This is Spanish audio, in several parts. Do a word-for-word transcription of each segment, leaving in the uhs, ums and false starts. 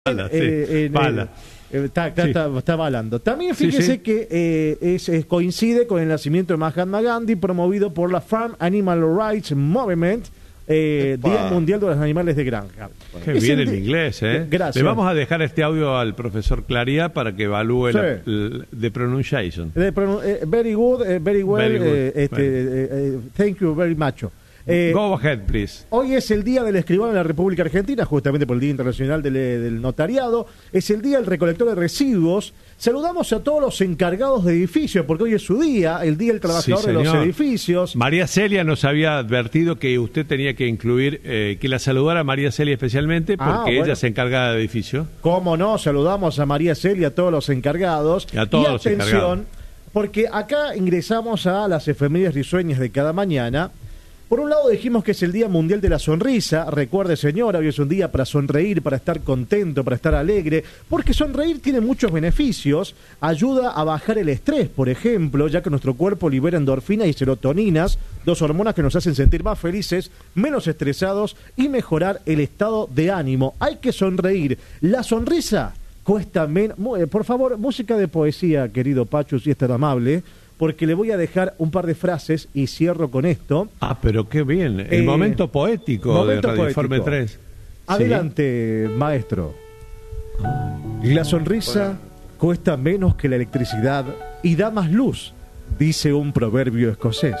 Bala, sí. eh, en, Bala. Eh, está, está, Sí. está, está balando. También fíjese Sí, sí. que eh, es, es- coincide con el nacimiento de Mahatma Gandhi, promovido por la Farm Animal Rights Movement, eh, Epa. Día Mundial de los Animales de Granja. Qué Es bien el el di- inglés, ¿eh? Gracias. Le vamos a dejar este audio al profesor Claría para que evalúe Sí. la, el- the pronunciation. Eh, pronun- eh, very good, eh, very well, Very good. eh, este, Bueno. eh, eh, thank you very much. Eh, Go ahead, please. Hoy es el Día del Escribano en la República Argentina, justamente por el Día Internacional del, del Notariado. Es el Día del Recolector de Residuos. Saludamos a todos los encargados de edificios, porque hoy es su día, el Día del Trabajador Sí, de los señor. edificios. María Celia nos había advertido que usted tenía que incluir, eh, que la saludara a María Celia especialmente, porque Ah, bueno. ella se encarga de edificio. Cómo no, saludamos a María Celia, a todos los encargados. Y a todos los atención, encargados. porque acá ingresamos a las efemérides risueñas de cada mañana. Por un lado dijimos que es el Día Mundial de la Sonrisa. Recuerde, señora, hoy es un día para sonreír, para estar contento, para estar alegre, porque sonreír tiene muchos beneficios. Ayuda a bajar el estrés, por ejemplo, ya que nuestro cuerpo libera endorfinas y serotoninas, dos hormonas que nos hacen sentir más felices, menos estresados y mejorar el estado de ánimo. Hay que sonreír. La sonrisa cuesta menos. Por favor, música de poesía, querido Pachu, si es tan amable, porque le voy a dejar un par de frases y cierro con esto. Ah, pero qué bien. El Eh, momento poético momento de Radio Informe poético. tres. Adelante, maestro. La sonrisa cuesta menos que la electricidad y da más luz, dice un proverbio escocés.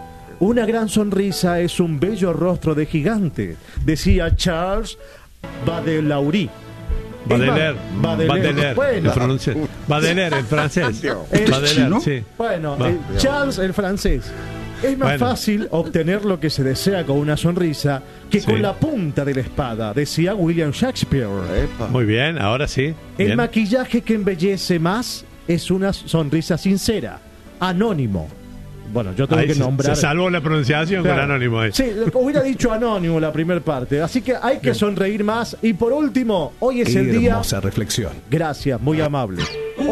Una gran sonrisa es un bello rostro de gigante, decía Charles Baudelaire. Baudelaire. Es más, Baudelaire. Bueno, el francés. Baudelaire, el francés. ¿El Baudelaire, chino? sí. Bueno, Va. el Charles el francés. Es más Bueno. fácil obtener lo que se desea con una sonrisa que Sí. con la punta de la espada, decía William Shakespeare. Epa. Muy bien, ahora sí. El Bien. maquillaje que embellece más es una sonrisa sincera, anónimo. Bueno, yo tengo Ahí que se, nombrar. se salvó la pronunciación Claro. con Anónimo ahí. Sí, hubiera dicho anónimo la primera parte. Así que hay que sonreír más. Y por último, hoy es el día. Hermosa reflexión. Gracias, muy amable.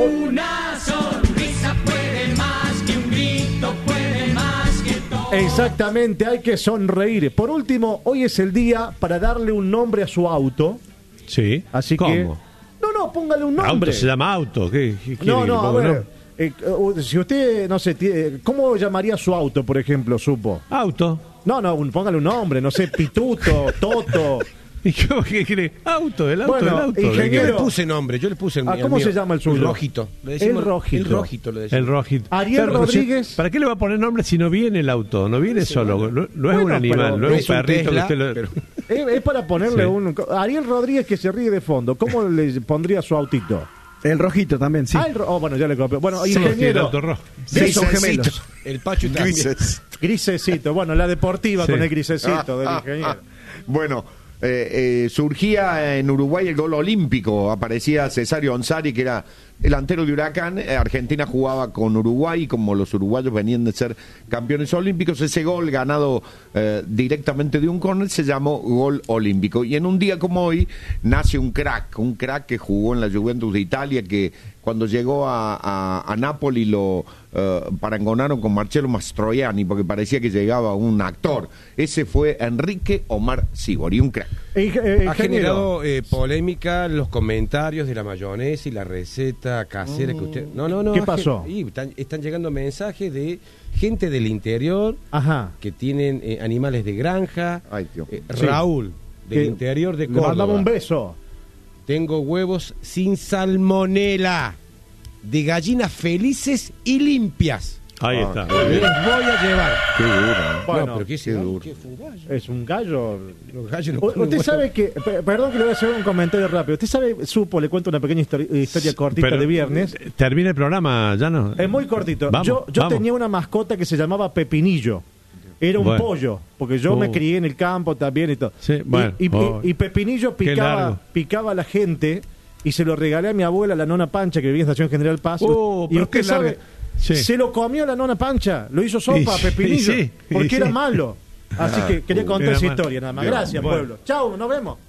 Una sonrisa puede más que un grito, puede más que todo. Exactamente, hay que sonreír. Por último, hoy es el día para darle un nombre a su auto. Sí. Así ¿Cómo? que. No, no, póngale un nombre. Auto se llama auto. ¿Qué, qué quiere No, que no, le a ponga ver. nombre? eh, uh, si usted, no sé, tie- ¿cómo llamaría su auto, por ejemplo, supo? Auto. No, no, un- póngale un nombre, no sé, Pituto, Toto. ¿Y cómo que quiere? Auto, el auto, Bueno, el auto. ingeniero- ¿De qué? Yo le Pero- puse nombre, yo le puse el, Ah, el ¿cómo mío. se llama el suyo? Rojito. Le decimos- El Rojito. El Rojito le decimos. El rojito. Ariel Pero, Rodríguez. ¿para qué le va a poner nombre si no viene el auto? No viene solo. No, no es Bueno, un animal, pero no no es es un un perrito Tesla, que usted lo... pero- Es, es para ponerle Sí. un... Ariel Rodríguez que se ríe de fondo. ¿Cómo le pondría su autito? El rojito también, sí. Ah, el ro- oh, bueno, ya le copió. Bueno, Sí, el ingeniero, auto rojo. Sí, son Grisecito. gemelos. El Pacho también. Grises. grisecito. Bueno, la deportiva Sí. con el grisecito del Ah, ingeniero. ah, Bueno, eh, eh, surgía en Uruguay el gol olímpico. Aparecía Cesario Onsari, que era delantero de Huracán. Eh, Argentina jugaba con Uruguay, como los uruguayos venían de ser campeones olímpicos. Ese gol ganado eh, directamente de un córner se llamó gol olímpico. Y en un día como hoy nace un crack, un crack que jugó en la Juventus de Italia, que cuando llegó a, a, a Nápoli lo eh, parangonaron con Marcello Mastroianni, porque parecía que llegaba un actor. Ese fue Enrique Omar Sivori, un crack. Eh, eh, Ha ingeniero. generado eh, polémica los comentarios de la mayonesa y la receta casera que usted... No, no, no. ¿Qué ha pasó? gen- y están, están llegando mensajes de gente del interior Ajá. que tienen eh, animales de granja. Ay, Dios. Eh, Sí. Raúl, del Que interior de Le mandamos Córdoba. un beso. Tengo huevos sin salmonela, de gallinas felices y limpias. Ahí Ah, está. qué Les voy a llevar. Qué duro. Bueno, no, pero ¿qué, qué es duro. ¿Qué fue un gallo? Es un gallo. Los gallos no U- ponen Usted huevos. sabe que, pe- perdón que le voy a hacer un comentario rápido. Usted sabe, supo, le cuento una pequeña histori- historia cortita Pero, de viernes. eh, Termina el programa, ya no. Es muy cortito. Vamos, yo yo vamos. tenía una mascota que se llamaba Pepinillo. Era un Bueno. pollo, porque yo Oh. me crié en el campo también y todo. Sí, Y- bueno. y, y- Oh. y Pepinillo Qué picaba, largo. picaba a la gente y se lo regalé a mi abuela, la nona Pancha, que vivía en Estación General Paz. Oh, y pero usted qué largo. sabe, Sí. se lo comió la nona Pancha, lo hizo sopa a Y- Pepinillo, y sí, y porque era sí. malo. Así que quería contar Era esa malo. historia nada más. Dios. Gracias, Bueno. pueblo. Chau, nos vemos.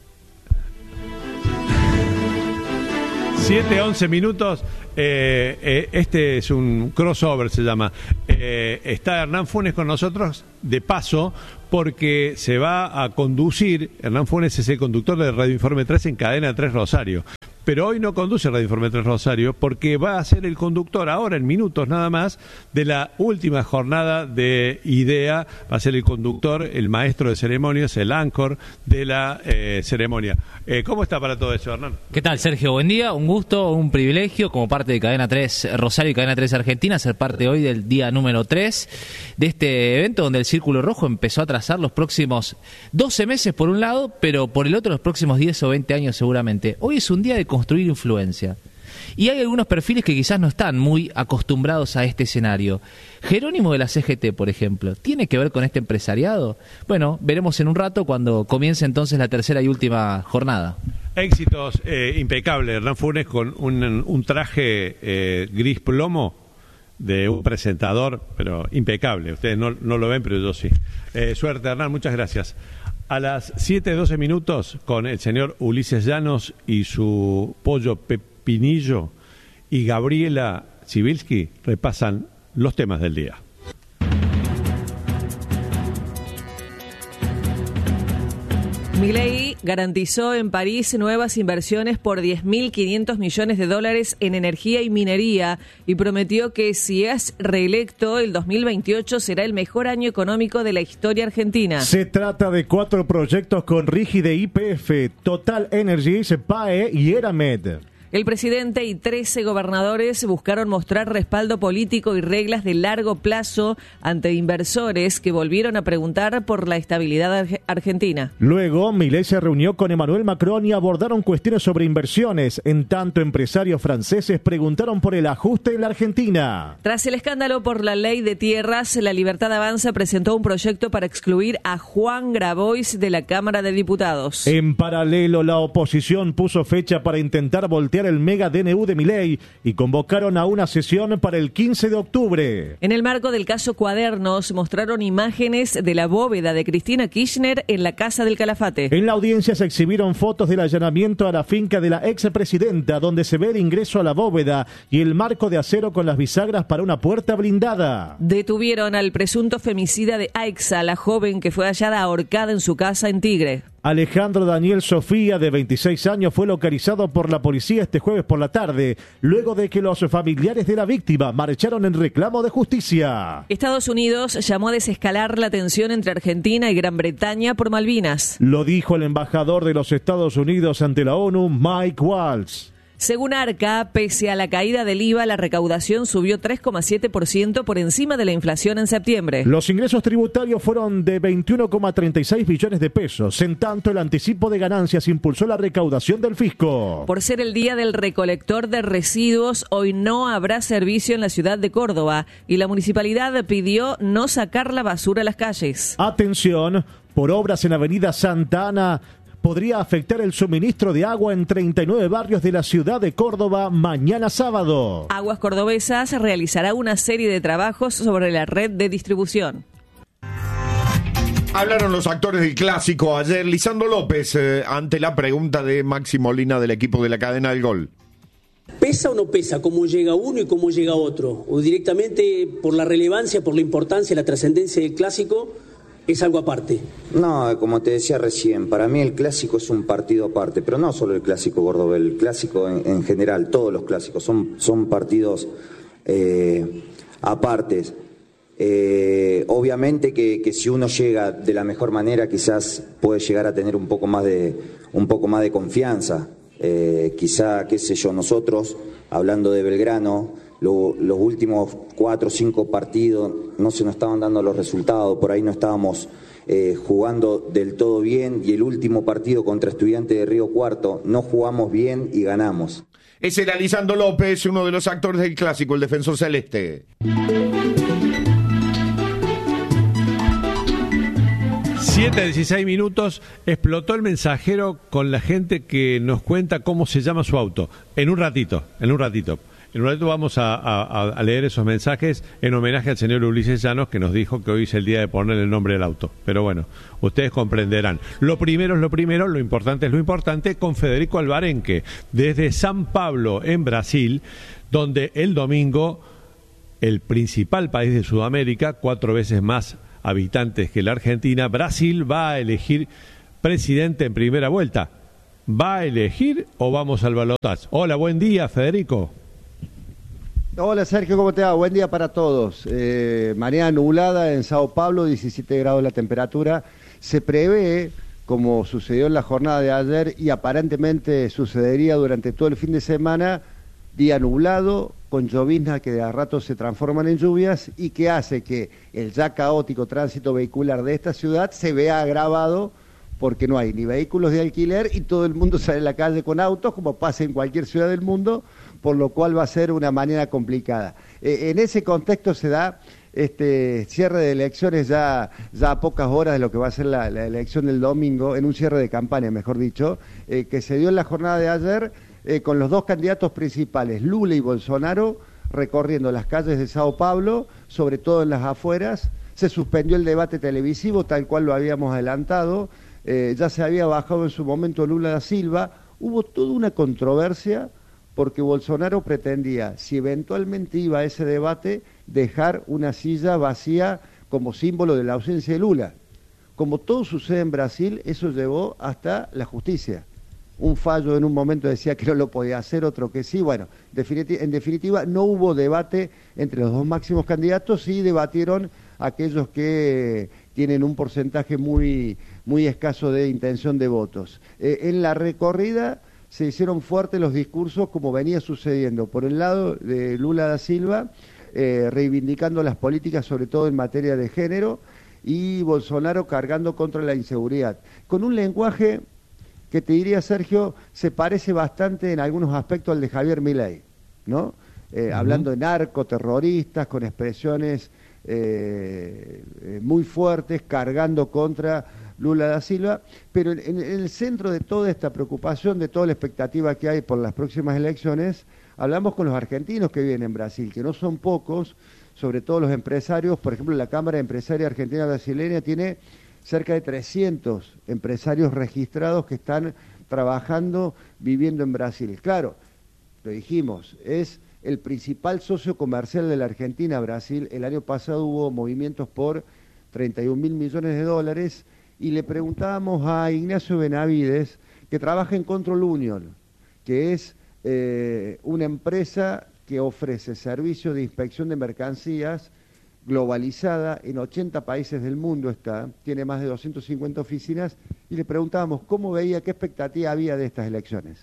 siete, once minutos. Eh, eh, este es un crossover, se llama. Eh, está Hernán Funes con nosotros, de paso, porque se va a conducir, Hernán Funes es el conductor de Radio Informe tres en Cadena tres Rosario. Pero hoy no conduce Radio Informe tres Rosario porque va a ser el conductor ahora, en minutos nada más, de la última jornada de IDEA. Va a ser el conductor, el maestro de ceremonias, el anchor de la eh, ceremonia. Eh, ¿Cómo está para todo eso, Hernán? ¿Qué tal, Sergio? Buen día, un gusto, un privilegio como parte de Cadena tres Rosario y Cadena tres Argentina, ser parte hoy del día número tres de este evento donde el Círculo Rojo empezó a trazar los próximos doce meses por un lado, pero por el otro los próximos diez o veinte años seguramente. Hoy es un día de construir influencia. Y hay algunos perfiles que quizás no están muy acostumbrados a este escenario. Jerónimo de la C G T, por ejemplo, ¿tiene que ver con este empresariado? Bueno, veremos en un rato cuando comience entonces la tercera y última jornada. Éxitos eh, impecables, Hernán Funes, con un, un traje eh, gris plomo de un presentador, pero impecable. Ustedes no, no lo ven, pero yo sí. Eh, suerte, Hernán, muchas gracias. A las siete doce minutos, con el señor Ulises Llanos y su pollo Pepinillo y Gabriela Sibilski, repasan los temas del día. Milei garantizó en París nuevas inversiones por diez mil quinientos millones de dólares en energía y minería y prometió que si es reelecto, el dos mil veintiocho será el mejor año económico de la historia argentina. Se trata de cuatro proyectos con Rígide Y P F, Total Energies, P A E y Eramed. El presidente y trece gobernadores buscaron mostrar respaldo político y reglas de largo plazo ante inversores que volvieron a preguntar por la estabilidad arge- argentina. Luego, Milei se reunió con Emmanuel Macron y abordaron cuestiones sobre inversiones. En tanto, empresarios franceses preguntaron por el ajuste en la Argentina. Tras el escándalo por la ley de tierras, La Libertad Avanza presentó un proyecto para excluir a Juan Grabois de la Cámara de Diputados. En paralelo, la oposición puso fecha para intentar voltear el mega D N U de Milei y convocaron a una sesión para el quince de octubre. En el marco del caso Cuadernos, mostraron imágenes de la bóveda de Cristina Kirchner en la Casa del Calafate. En la audiencia se exhibieron fotos del allanamiento a la finca de la expresidenta, donde se ve el ingreso a la bóveda y el marco de acero con las bisagras para una puerta blindada. Detuvieron al presunto femicida de Aixa, la joven que fue hallada ahorcada en su casa en Tigre. Alejandro Daniel Sofía, de veintiséis años, fue localizado por la policía este jueves por la tarde, luego de que los familiares de la víctima marcharon en reclamo de justicia. Estados Unidos llamó a desescalar la tensión entre Argentina y Gran Bretaña por Malvinas. Lo dijo el embajador de los Estados Unidos ante la ONU, Mike Waltz. Según Arca, pese a la caída del I V A, la recaudación subió tres coma siete por ciento por encima de la inflación en septiembre. Los ingresos tributarios fueron de veintiuno coma treinta y seis billones de pesos. En tanto, el anticipo de ganancias impulsó la recaudación del fisco. Por ser el día del recolector de residuos, hoy no habrá servicio en la ciudad de Córdoba y la municipalidad pidió no sacar la basura a las calles. Atención, por obras en Avenida Santa Ana, podría afectar el suministro de agua en treinta y nueve barrios de la ciudad de Córdoba mañana sábado. Aguas Cordobesas realizará una serie de trabajos sobre la red de distribución. Hablaron los actores del clásico ayer. Lisandro López, eh, ante la pregunta de Maxi Molina del equipo de la cadena del gol. ¿Pesa o no pesa cómo llega uno y cómo llega otro? ¿O directamente por la relevancia, por la importancia, la trascendencia del clásico? ¿Es algo aparte? No, como te decía recién, para mí el clásico es un partido aparte, pero no solo el clásico Cordobés, el clásico en, en general, todos los clásicos son, son partidos eh, apartes. Eh, obviamente que, que si uno llega de la mejor manera, quizás puede llegar a tener un poco más de, un poco más de confianza. Eh, quizá, qué sé yo, nosotros, hablando de Belgrano, Lo, los últimos cuatro o cinco partidos no se nos estaban dando los resultados, por ahí no estábamos eh, jugando del todo bien, y el último partido contra Estudiantes de Río Cuarto no jugamos bien y ganamos. Ese era Lisandro López, uno de los actores del clásico, el defensor celeste. siete dieciséis minutos, explotó el mensajero con la gente que nos cuenta cómo se llama su auto. En un ratito, en un ratito. En un ratito vamos a, a, a leer esos mensajes en homenaje al señor Ulises Llanos, que nos dijo que hoy es el día de ponerle el nombre del auto. Pero bueno, ustedes comprenderán. Lo primero es lo primero, lo importante es lo importante, con Federico Alvarenque, desde San Pablo, en Brasil, donde el domingo el principal país de Sudamérica, cuatro veces más habitantes que la Argentina, Brasil va a elegir presidente en primera vuelta. ¿Va a elegir o vamos al balotaje? Hola, buen día, Federico. Hola Sergio, ¿cómo te va? Buen día para todos. Eh, mañana nublada en Sao Paulo, diecisiete grados la temperatura. Se prevé, como sucedió en la jornada de ayer y aparentemente sucedería durante todo el fin de semana, día nublado, con lloviznas que de a rato se transforman en lluvias y que hace que el ya caótico tránsito vehicular de esta ciudad se vea agravado porque no hay ni vehículos de alquiler y todo el mundo sale a la calle con autos, como pasa en cualquier ciudad del mundo, por lo cual va a ser una mañana complicada. Eh, en ese contexto se da este cierre de elecciones ya, ya a pocas horas de lo que va a ser la, la elección del domingo, en un cierre de campaña, mejor dicho, eh, que se dio en la jornada de ayer eh, con los dos candidatos principales, Lula y Bolsonaro, recorriendo las calles de Sao Paulo, sobre todo en las afueras. Se suspendió el debate televisivo, tal cual lo habíamos adelantado. Eh, ya se había bajado en su momento Lula da Silva. Hubo toda una controversia porque Bolsonaro pretendía, si eventualmente iba a ese debate, dejar una silla vacía como símbolo de la ausencia de Lula. Como todo sucede en Brasil, eso llevó hasta la justicia. Un fallo en un momento decía que no lo podía hacer, otro que sí. Bueno, definiti- en definitiva no hubo debate entre los dos máximos candidatos, sí debatieron aquellos que tienen un porcentaje muy, muy escaso de intención de votos. Eh, en la recorrida se hicieron fuertes los discursos como venía sucediendo. Por el lado de Lula da Silva, eh, reivindicando las políticas, sobre todo en materia de género, y Bolsonaro cargando contra la inseguridad. Con un lenguaje que te diría, Sergio, se parece bastante en algunos aspectos al de Javier Milei, ¿no? Eh, uh-huh. Hablando de narcoterroristas, con expresiones eh, eh, muy fuertes, cargando contra Lula da Silva, pero en, en el centro de toda esta preocupación, de toda la expectativa que hay por las próximas elecciones, hablamos con los argentinos que viven en Brasil, que no son pocos, sobre todo los empresarios. Por ejemplo, la Cámara Empresaria Argentina Brasileña tiene cerca de trescientos empresarios registrados que están trabajando, viviendo en Brasil. Claro, lo dijimos, es el principal socio comercial de la Argentina, Brasil. El año pasado hubo movimientos por treinta y un mil millones de dólares, y le preguntábamos a Ignacio Benavides, que trabaja en Control Union, que es eh, una empresa que ofrece servicios de inspección de mercancías globalizada, en ochenta países del mundo está, tiene más de doscientas cincuenta oficinas, y le preguntábamos cómo veía, qué expectativa había de estas elecciones.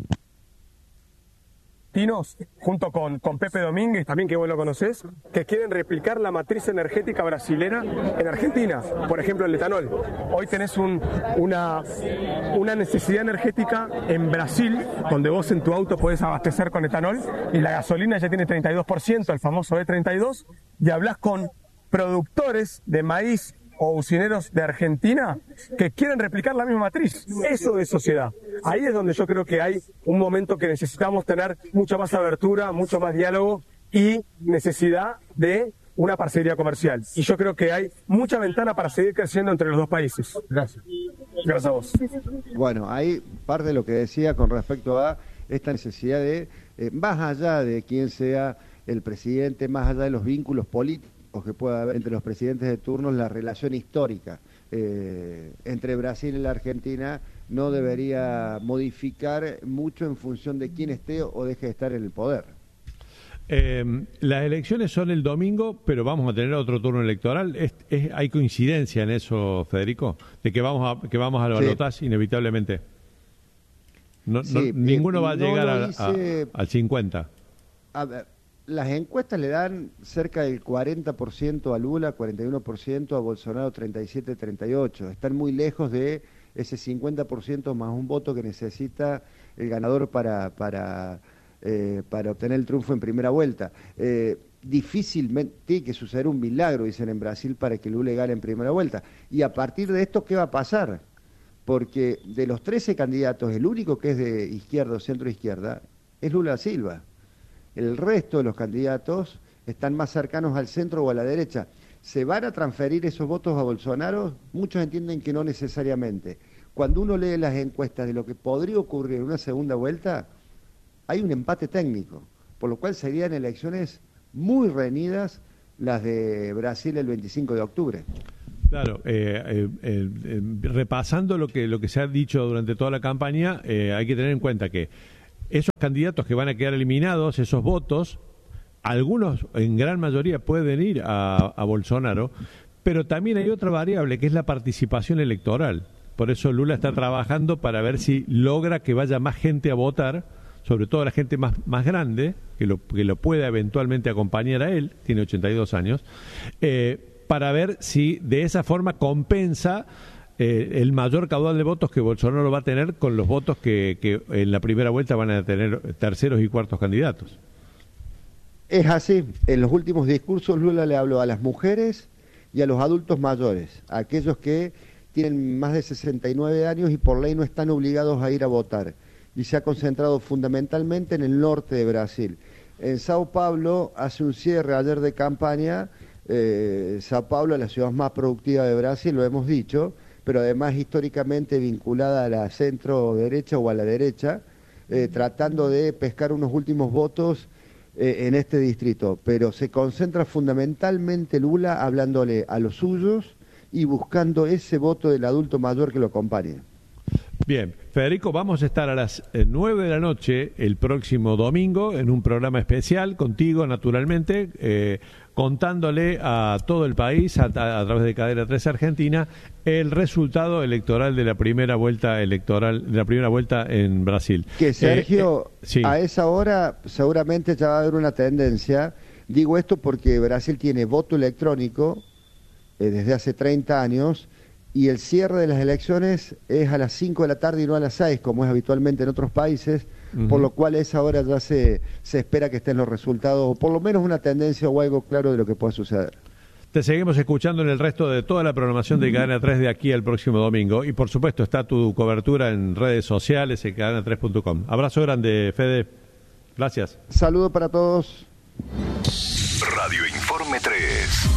Junto con, con Pepe Domínguez, también que vos lo conocés, que quieren replicar la matriz energética brasilera en Argentina, por ejemplo el etanol. Hoy tenés un, una, una necesidad energética en Brasil, donde vos en tu auto podés abastecer con etanol, y la gasolina ya tiene treinta y dos por ciento, el famoso E treinta y dos, y hablás con productores de maíz o usineros de Argentina que quieren replicar la misma matriz. Eso es sociedad. Ahí es donde yo creo que hay un momento que necesitamos tener mucha más abertura, mucho más diálogo y necesidad de una parcería comercial. Y yo creo que hay mucha ventana para seguir creciendo entre los dos países. Gracias. Gracias a vos. Bueno, ahí parte de lo que decía con respecto a esta necesidad de, eh, más allá de quién sea el presidente, más allá de los vínculos políticos que pueda haber entre los presidentes de turno, la relación histórica eh, entre Brasil y la Argentina no debería modificar mucho en función de quién esté o deje de estar en el poder. Eh, las elecciones son el domingo, pero vamos a tener otro turno electoral. ¿Es, es, ¿Hay coincidencia en eso, Federico? De que vamos a, que vamos al balotaje sí. inevitablemente. No, sí, no, ninguno eh, va a no llegar a, hice... a, al cincuenta. A ver, las encuestas le dan cerca del cuarenta por ciento a Lula, cuarenta y uno por ciento a Bolsonaro, treinta y siete, treinta y ocho. Están muy lejos de ese cincuenta por ciento más un voto que necesita el ganador para, para, eh, para obtener el triunfo en primera vuelta. Eh, difícilmente tiene que suceder un milagro, dicen en Brasil, para que Lula gane en primera vuelta. Y a partir de esto, ¿qué va a pasar? Porque de los trece candidatos, el único que es de izquierda o centro-izquierda es Lula da Silva. El resto de los candidatos están más cercanos al centro o a la derecha. ¿Se van a transferir esos votos a Bolsonaro? Muchos entienden que no necesariamente. Cuando uno lee las encuestas de lo que podría ocurrir en una segunda vuelta, hay un empate técnico, por lo cual serían elecciones muy reñidas las de Brasil el veinticinco de octubre. Claro, eh, eh, eh, eh, repasando lo que lo que se ha dicho durante toda la campaña, eh, hay que tener en cuenta que esos candidatos que van a quedar eliminados, esos votos, algunos en gran mayoría pueden ir a, a Bolsonaro, pero también hay otra variable que es la participación electoral. Por eso Lula está trabajando para ver si logra que vaya más gente a votar, sobre todo la gente más, más grande, que lo, que lo pueda eventualmente acompañar a él, tiene ochenta y dos años, eh, para ver si de esa forma compensa eh, el mayor caudal de votos que Bolsonaro va a tener con los votos que, que en la primera vuelta van a tener terceros y cuartos candidatos. Es así. En los últimos discursos Lula le habló a las mujeres y a los adultos mayores, a aquellos que tienen más de sesenta y nueve años y por ley no están obligados a ir a votar. Y se ha concentrado fundamentalmente en el norte de Brasil. En Sao Paulo hace un cierre ayer de campaña. Eh, Sao Paulo es la ciudad más productiva de Brasil, lo hemos dicho, pero además históricamente vinculada a la centro-derecha o a la derecha, eh, tratando de pescar unos últimos votos eh, en este distrito. Pero se concentra fundamentalmente Lula hablándole a los suyos y buscando ese voto del adulto mayor que lo acompañe. Bien, Federico, vamos a estar a las nueve de la noche el próximo domingo en un programa especial contigo, naturalmente, eh, contándole a todo el país, a, a través de Cadena tres Argentina, el resultado electoral de la primera vuelta electoral, de la primera vuelta en Brasil. Que Sergio, eh, eh, sí. a esa hora seguramente ya va a haber una tendencia. Digo esto porque Brasil tiene voto electrónico eh, desde hace treinta años. Y el cierre de las elecciones es a las cinco de la tarde y no a las seis, como es habitualmente en otros países, uh-huh. Por lo cual a esa hora ya se, se espera que estén los resultados, o por lo menos una tendencia o algo claro de lo que pueda suceder. Te seguimos escuchando en el resto de toda la programación de Cadena tres de aquí al próximo domingo. Y por supuesto está tu cobertura en redes sociales, en cadena tres punto com. Abrazo grande, Fede. Gracias. Saludo para todos. Radio Informe tres.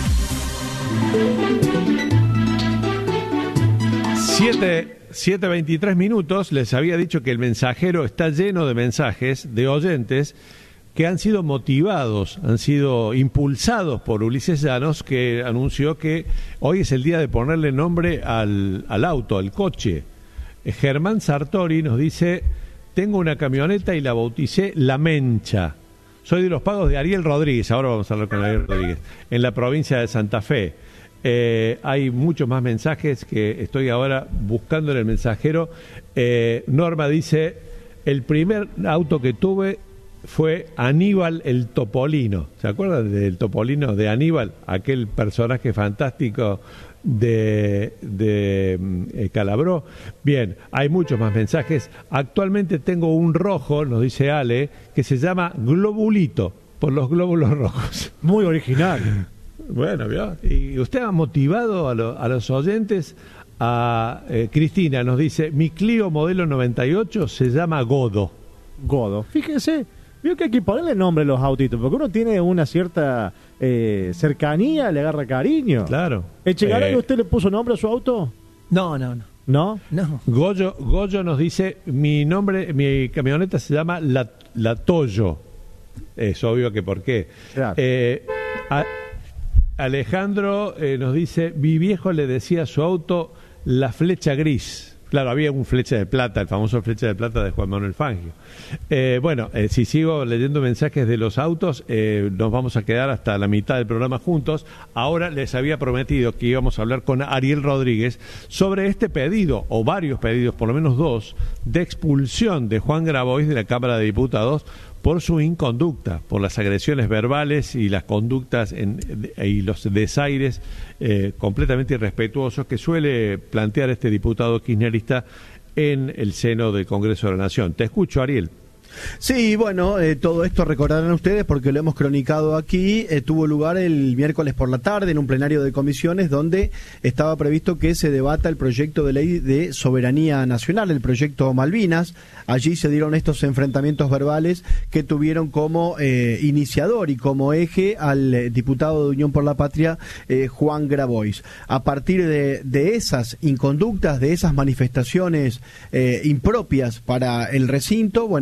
siete veintitrés minutos, les había dicho que el mensajero está lleno de mensajes de oyentes que han sido motivados, han sido impulsados por Ulises Llanos, que anunció que hoy es el día de ponerle nombre al, al auto, al coche. Germán Sartori nos dice, tengo una camioneta y la bauticé La Mencha. Soy de los pagos de Ariel Rodríguez, ahora vamos a hablar con Ariel Rodríguez, en la provincia de Santa Fe. Eh, hay muchos más mensajes que estoy ahora buscando en el mensajero. Eh, Norma dice, el primer auto que tuve fue Aníbal el Topolino. ¿Se acuerdan del Topolino de Aníbal? Aquel personaje fantástico de, de eh, Calabró. Bien, hay muchos más mensajes. Actualmente tengo un rojo, nos dice Ale, que se llama Globulito, por los glóbulos rojos. Muy original. Bueno, ¿vio? Y usted ha motivado a, lo, a los oyentes a... Eh, Cristina nos dice, mi Clio modelo noventa y ocho se llama Godo. Godo. Fíjese, vio que hay que ponerle nombre a los autitos, porque uno tiene una cierta eh, cercanía, le agarra cariño. Claro. ¿Echegaray, eh, usted le puso nombre a su auto? No, no, no. ¿No? No. Goyo, Goyo nos dice, mi nombre, mi camioneta se llama La, La Toyo. Es obvio que por qué. Claro. Eh, a, Alejandro eh, nos dice, mi viejo le decía a su auto La Flecha Gris. Claro, había un Flecha de Plata, el famoso Flecha de Plata de Juan Manuel Fangio. Eh, bueno, eh, si sigo leyendo mensajes de los autos, eh, nos vamos a quedar hasta la mitad del programa juntos. Ahora les había prometido que íbamos a hablar con Ariel Rodríguez sobre este pedido, o varios pedidos, por lo menos dos, de expulsión de Juan Grabois de la Cámara de Diputados por su inconducta, por las agresiones verbales y las conductas en, y los desaires eh, completamente irrespetuosos que suele plantear este diputado kirchnerista en el seno del Congreso de la Nación. Te escucho, Ariel. Sí, bueno, eh, todo esto recordarán ustedes porque lo hemos cronicado aquí. Eh, tuvo lugar el miércoles por la tarde en un plenario de comisiones donde estaba previsto que se debata el proyecto de ley de soberanía nacional, el proyecto Malvinas. Allí se dieron estos enfrentamientos verbales que tuvieron como eh, iniciador y como eje al eh, diputado de Unión por la Patria, eh, Juan Grabois. A partir de, de esas inconductas, de esas manifestaciones eh, impropias para el recinto, bueno,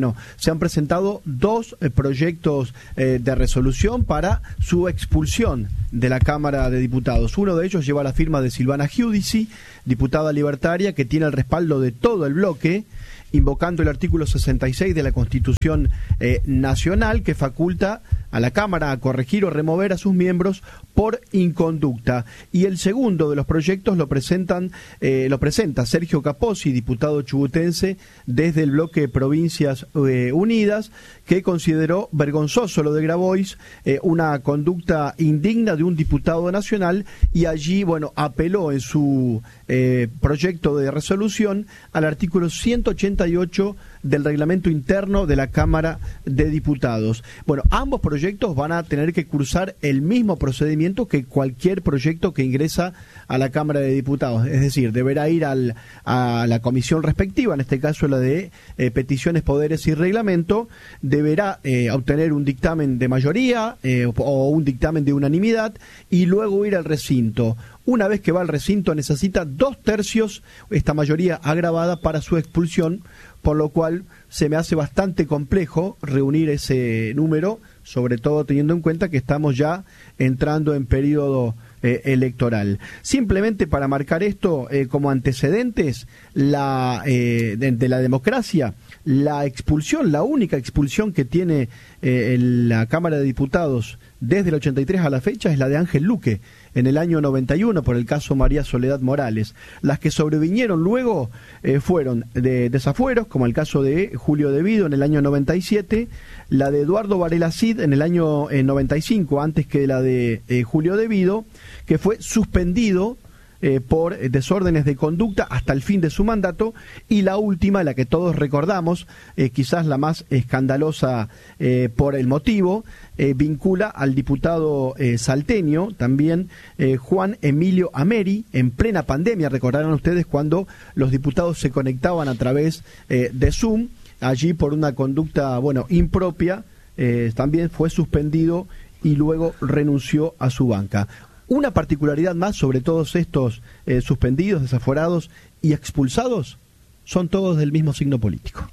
se han presentado dos eh, proyectos eh, de resolución para su expulsión de la Cámara de Diputados. Uno de ellos lleva la firma de Silvana Giudici, diputada libertaria, que tiene el respaldo de todo el bloque, invocando el artículo sesenta y seis de la Constitución eh, Nacional, que faculta a la Cámara a corregir o remover a sus miembros por inconducta. Y el segundo de los proyectos lo presentan eh, lo presenta Sergio Capozzi, diputado chubutense desde el bloque Provincias eh, Unidas, que consideró vergonzoso lo de Grabois, eh, una conducta indigna de un diputado nacional, y allí, bueno, apeló en su eh, proyecto de resolución al artículo ciento ochenta y ocho del reglamento interno de la Cámara de Diputados. Bueno, ambos proyectos van a tener que cursar el mismo procedimiento que cualquier proyecto que ingresa a la Cámara de Diputados, es decir, deberá ir al, a la comisión respectiva, en este caso la de eh, peticiones, poderes y reglamento, deberá eh, obtener un dictamen de mayoría eh, o un dictamen de unanimidad y luego ir al recinto. Una vez que va al recinto necesita dos tercios, esta mayoría agravada, para su expulsión, por lo cual se me hace bastante complejo reunir ese número, sobre todo teniendo en cuenta que estamos ya entrando en periodo eh, electoral. Simplemente para marcar esto eh, como antecedentes, la eh, de, de la democracia, la expulsión, la única expulsión que tiene eh, la Cámara de Diputados desde el ochenta y tres a la fecha es la de Ángel Luque, en el año noventa y uno, por el caso María Soledad Morales. Las que sobrevinieron luego eh, fueron de desafueros, como el caso de Julio De Vido en el año noventa y siete, la de Eduardo Varela Cid en el año eh, noventa y cinco, antes que la de eh, Julio De Vido, que fue suspendido Eh, por eh, desórdenes de conducta hasta el fin de su mandato, y la última, la que todos recordamos, eh, quizás la más escandalosa eh, por el motivo, eh, vincula al diputado eh, salteño, también eh, Juan Emilio Ameri, en plena pandemia. Recordarán ustedes cuando los diputados se conectaban a través eh, de Zoom, allí por una conducta, bueno, impropia, eh, también fue suspendido y luego renunció a su banca. Una particularidad más sobre todos estos eh, suspendidos, desaforados y expulsados: son todos del mismo signo político.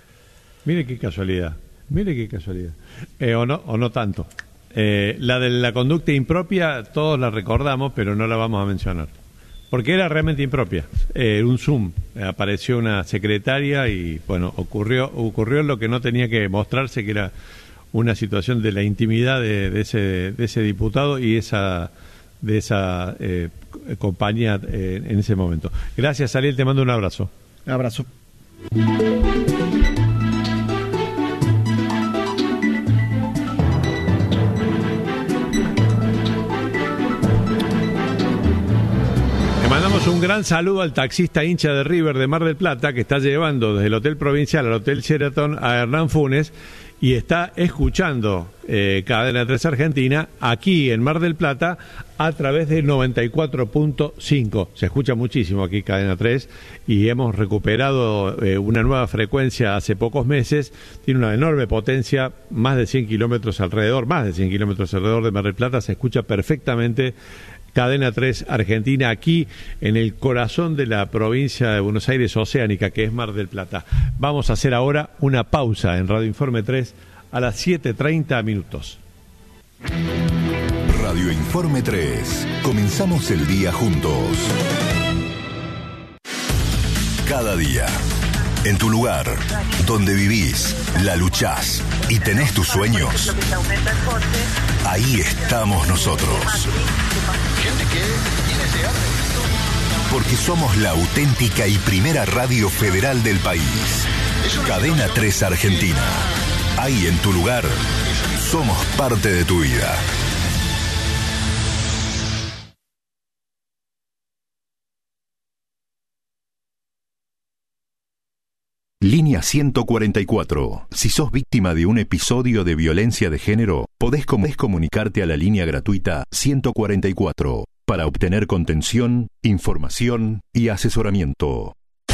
Mire qué casualidad, mire qué casualidad. Eh, o no, o no tanto. Eh, la de la conducta impropia todos la recordamos, pero no la vamos a mencionar, porque era realmente impropia. Eh, un Zoom, eh, apareció una secretaria y, bueno, ocurrió, ocurrió lo que no tenía que mostrarse, que era una situación de la intimidad de, de ese, de ese diputado y esa... de esa eh, compañía eh, en ese momento. Gracias, Ariel, te mando un abrazo. Un abrazo. Le mandamos un gran saludo al taxista hincha de River de Mar del Plata, que está llevando desde el Hotel Provincial al Hotel Sheraton a Hernán Funes y está escuchando eh, Cadena tres Argentina aquí en Mar del Plata a través de noventa y cuatro punto cinco. Se escucha muchísimo aquí Cadena tres y hemos recuperado eh, una nueva frecuencia hace pocos meses. Tiene una enorme potencia, más de cien kilómetros alrededor, más de cien kilómetros alrededor de Mar del Plata. Se escucha perfectamente Cadena tres Argentina aquí en el corazón de la provincia de Buenos Aires oceánica, que es Mar del Plata. Vamos a hacer ahora una pausa en Radio Informe tres a las siete treinta minutos. Radio Informe tres. Comenzamos el día juntos. Cada día, en tu lugar, donde vivís, la luchás y tenés tus sueños, ahí estamos nosotros. Porque somos la auténtica y primera radio federal del país. Cadena tres Argentina. Ahí en tu lugar, somos parte de tu vida. Línea ciento cuarenta y cuatro. Si sos víctima de un episodio de violencia de género, podés, com- podés comunicarte a la línea gratuita ciento cuarenta y cuatro para obtener contención, información y asesoramiento.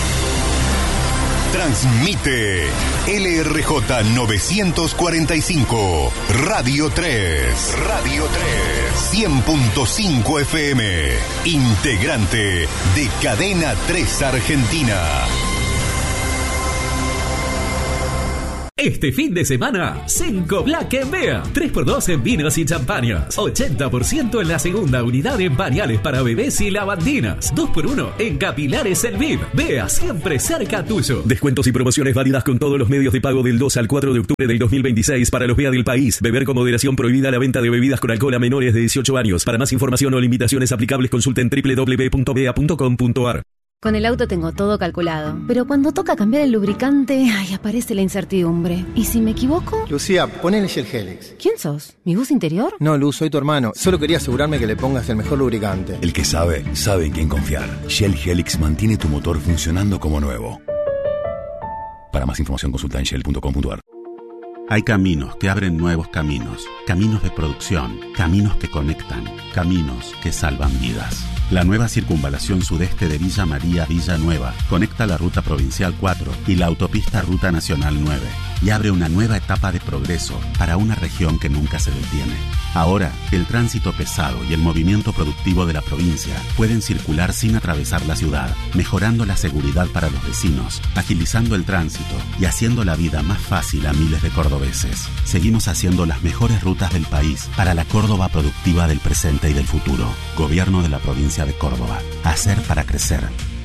Transmite L R J novecientos cuarenta y cinco, Radio tres. Radio tres. cien punto cinco F M. Integrante de Cadena tres Argentina. Este fin de semana, Cenco Black en Bea. tres por dos en vinos y champañas. ochenta por ciento en la segunda unidad en pañales para bebés y lavandinas. dos por uno en capilares El Viv. Bea, siempre cerca tuyo. Descuentos y promociones válidas con todos los medios de pago del dos al cuatro de octubre del dos mil veintiséis para los Bea del país. Beber con moderación, prohibida la venta de bebidas con alcohol a menores de dieciocho años. Para más información o limitaciones aplicables, consulten doble u doble u doble u punto bea punto com punto a r. Con el auto tengo todo calculado, pero cuando toca cambiar el lubricante, ay, aparece la incertidumbre. ¿Y si me equivoco? Lucía, ponele Shell Helix. ¿Quién sos? ¿Mi bus interior? No, Luz, soy tu hermano. Solo quería asegurarme que le pongas el mejor lubricante. El que sabe, sabe en quién confiar. Shell Helix mantiene tu motor funcionando como nuevo. Para más información consulta en shell punto com punto a r. Hay caminos que abren nuevos caminos, caminos de producción, caminos que conectan, caminos que salvan vidas. La nueva circunvalación sudeste de Villa María Villanueva conecta la ruta provincial cuatro y la autopista Ruta Nacional nueve y abre una nueva etapa de progreso para una región que nunca se detiene. Ahora, el tránsito pesado y el movimiento productivo de la provincia pueden circular sin atravesar la ciudad, mejorando la seguridad para los vecinos, agilizando el tránsito y haciendo la vida más fácil a miles de cordobeses. Seguimos haciendo las mejores rutas del país para la Córdoba productiva del presente y del futuro. Gobierno de la provincia de Córdoba. Hacer para crecer.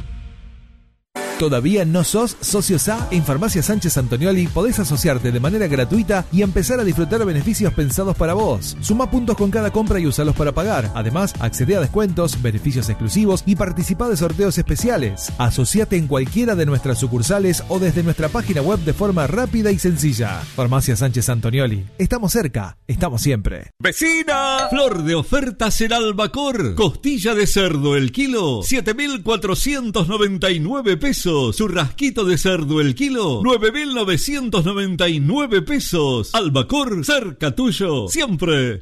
¿Todavía no sos socio S A? En Farmacia Sánchez Antonioli podés asociarte de manera gratuita y empezar a disfrutar beneficios pensados para vos. Suma puntos con cada compra y usalos para pagar. Además, accede a descuentos, beneficios exclusivos y participa de sorteos especiales. Asociate en cualquiera de nuestras sucursales o desde nuestra página web de forma rápida y sencilla. Farmacia Sánchez Antonioli. Estamos cerca, estamos siempre. ¡Vecina! Flor de ofertas en Albacor. Costilla de cerdo el kilo, siete mil cuatrocientos noventa y nueve pesos. Churrasquito de cerdo el kilo, nueve mil novecientos noventa y nueve pesos. Albacor, cerca tuyo, siempre.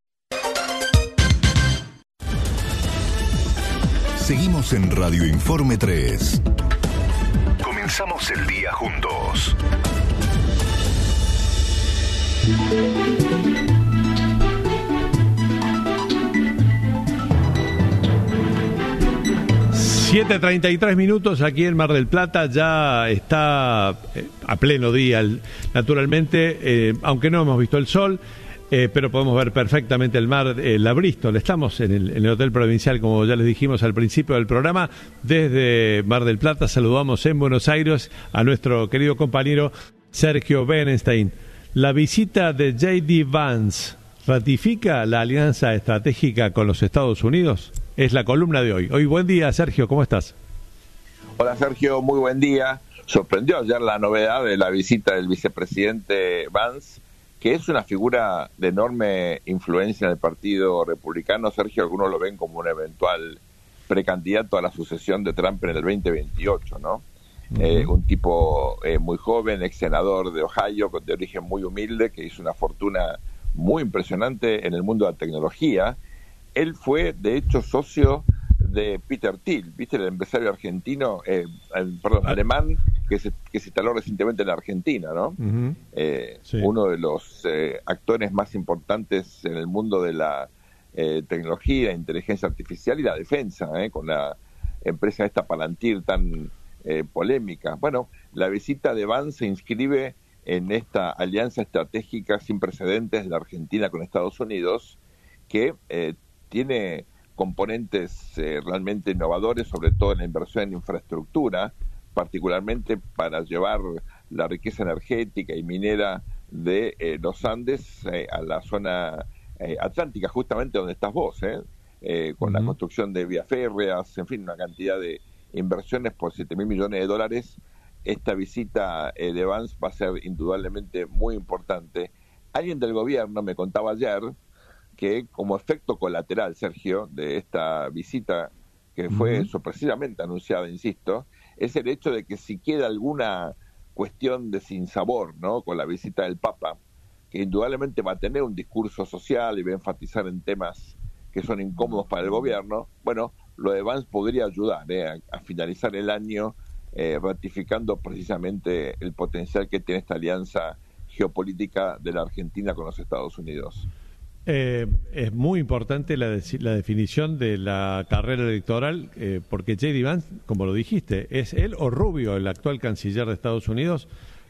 Seguimos en Radio Informe tres. Comenzamos el día juntos. siete treinta y tres minutos aquí en Mar del Plata, ya está eh, a pleno día, el, naturalmente, eh, aunque no hemos visto el sol, eh, pero podemos ver perfectamente el mar, eh, la Bristol. Estamos en el, en el Hotel Provincial, como ya les dijimos al principio del programa, desde Mar del Plata. Saludamos en Buenos Aires a nuestro querido compañero Sergio Berenstein. La visita de J D Vance ratifica la alianza estratégica con los Estados Unidos. Es la columna de hoy. Hoy, buen día, Sergio, ¿cómo estás? Hola, Sergio, muy buen día. Sorprendió ayer la novedad de la visita del vicepresidente Vance, que es una figura de enorme influencia en el Partido Republicano. Sergio, algunos lo ven como un eventual precandidato a la sucesión de Trump en el veinte veintiocho, ¿no? Uh-huh. Eh, un tipo eh, muy joven, ex senador de Ohio, de origen muy humilde, que hizo una fortuna muy impresionante en el mundo de la tecnología. Él fue, de hecho, socio de Peter Thiel, ¿viste? El empresario argentino, eh, el, perdón, alemán, que se, que se instaló recientemente en la Argentina, ¿no? Uh-huh. Eh, sí. Uno de los eh, actores más importantes en el mundo de la eh, tecnología, inteligencia artificial y la defensa, ¿eh? Con la empresa esta Palantir tan eh, polémica. Bueno, la visita de Vance se inscribe en esta alianza estratégica sin precedentes de la Argentina con Estados Unidos, que eh, tiene componentes eh, realmente innovadores, sobre todo en la inversión en infraestructura, particularmente para llevar la riqueza energética y minera de eh, los Andes eh, a la zona eh, atlántica, justamente donde estás vos, eh, eh, con uh-huh. la construcción de vías férreas, en fin, una cantidad de inversiones por siete mil millones de dólares. Esta visita eh, de Vance va a ser indudablemente muy importante. Alguien del gobierno me contaba ayer que como efecto colateral, Sergio, de esta visita que fue uh-huh. sorpresivamente anunciada, insisto, es el hecho de que si queda alguna cuestión de sinsabor, ¿no?, con la visita del Papa, que indudablemente va a tener un discurso social y va a enfatizar en temas que son incómodos para el gobierno, bueno, lo de Vance podría ayudar ¿eh? a, a finalizar el año eh, ratificando precisamente el potencial que tiene esta alianza geopolítica de la Argentina con los Estados Unidos. Eh, es muy importante la, de, la definición de la carrera electoral, eh, porque J D Vance, como lo dijiste, es él o Rubio, el actual canciller de Estados Unidos,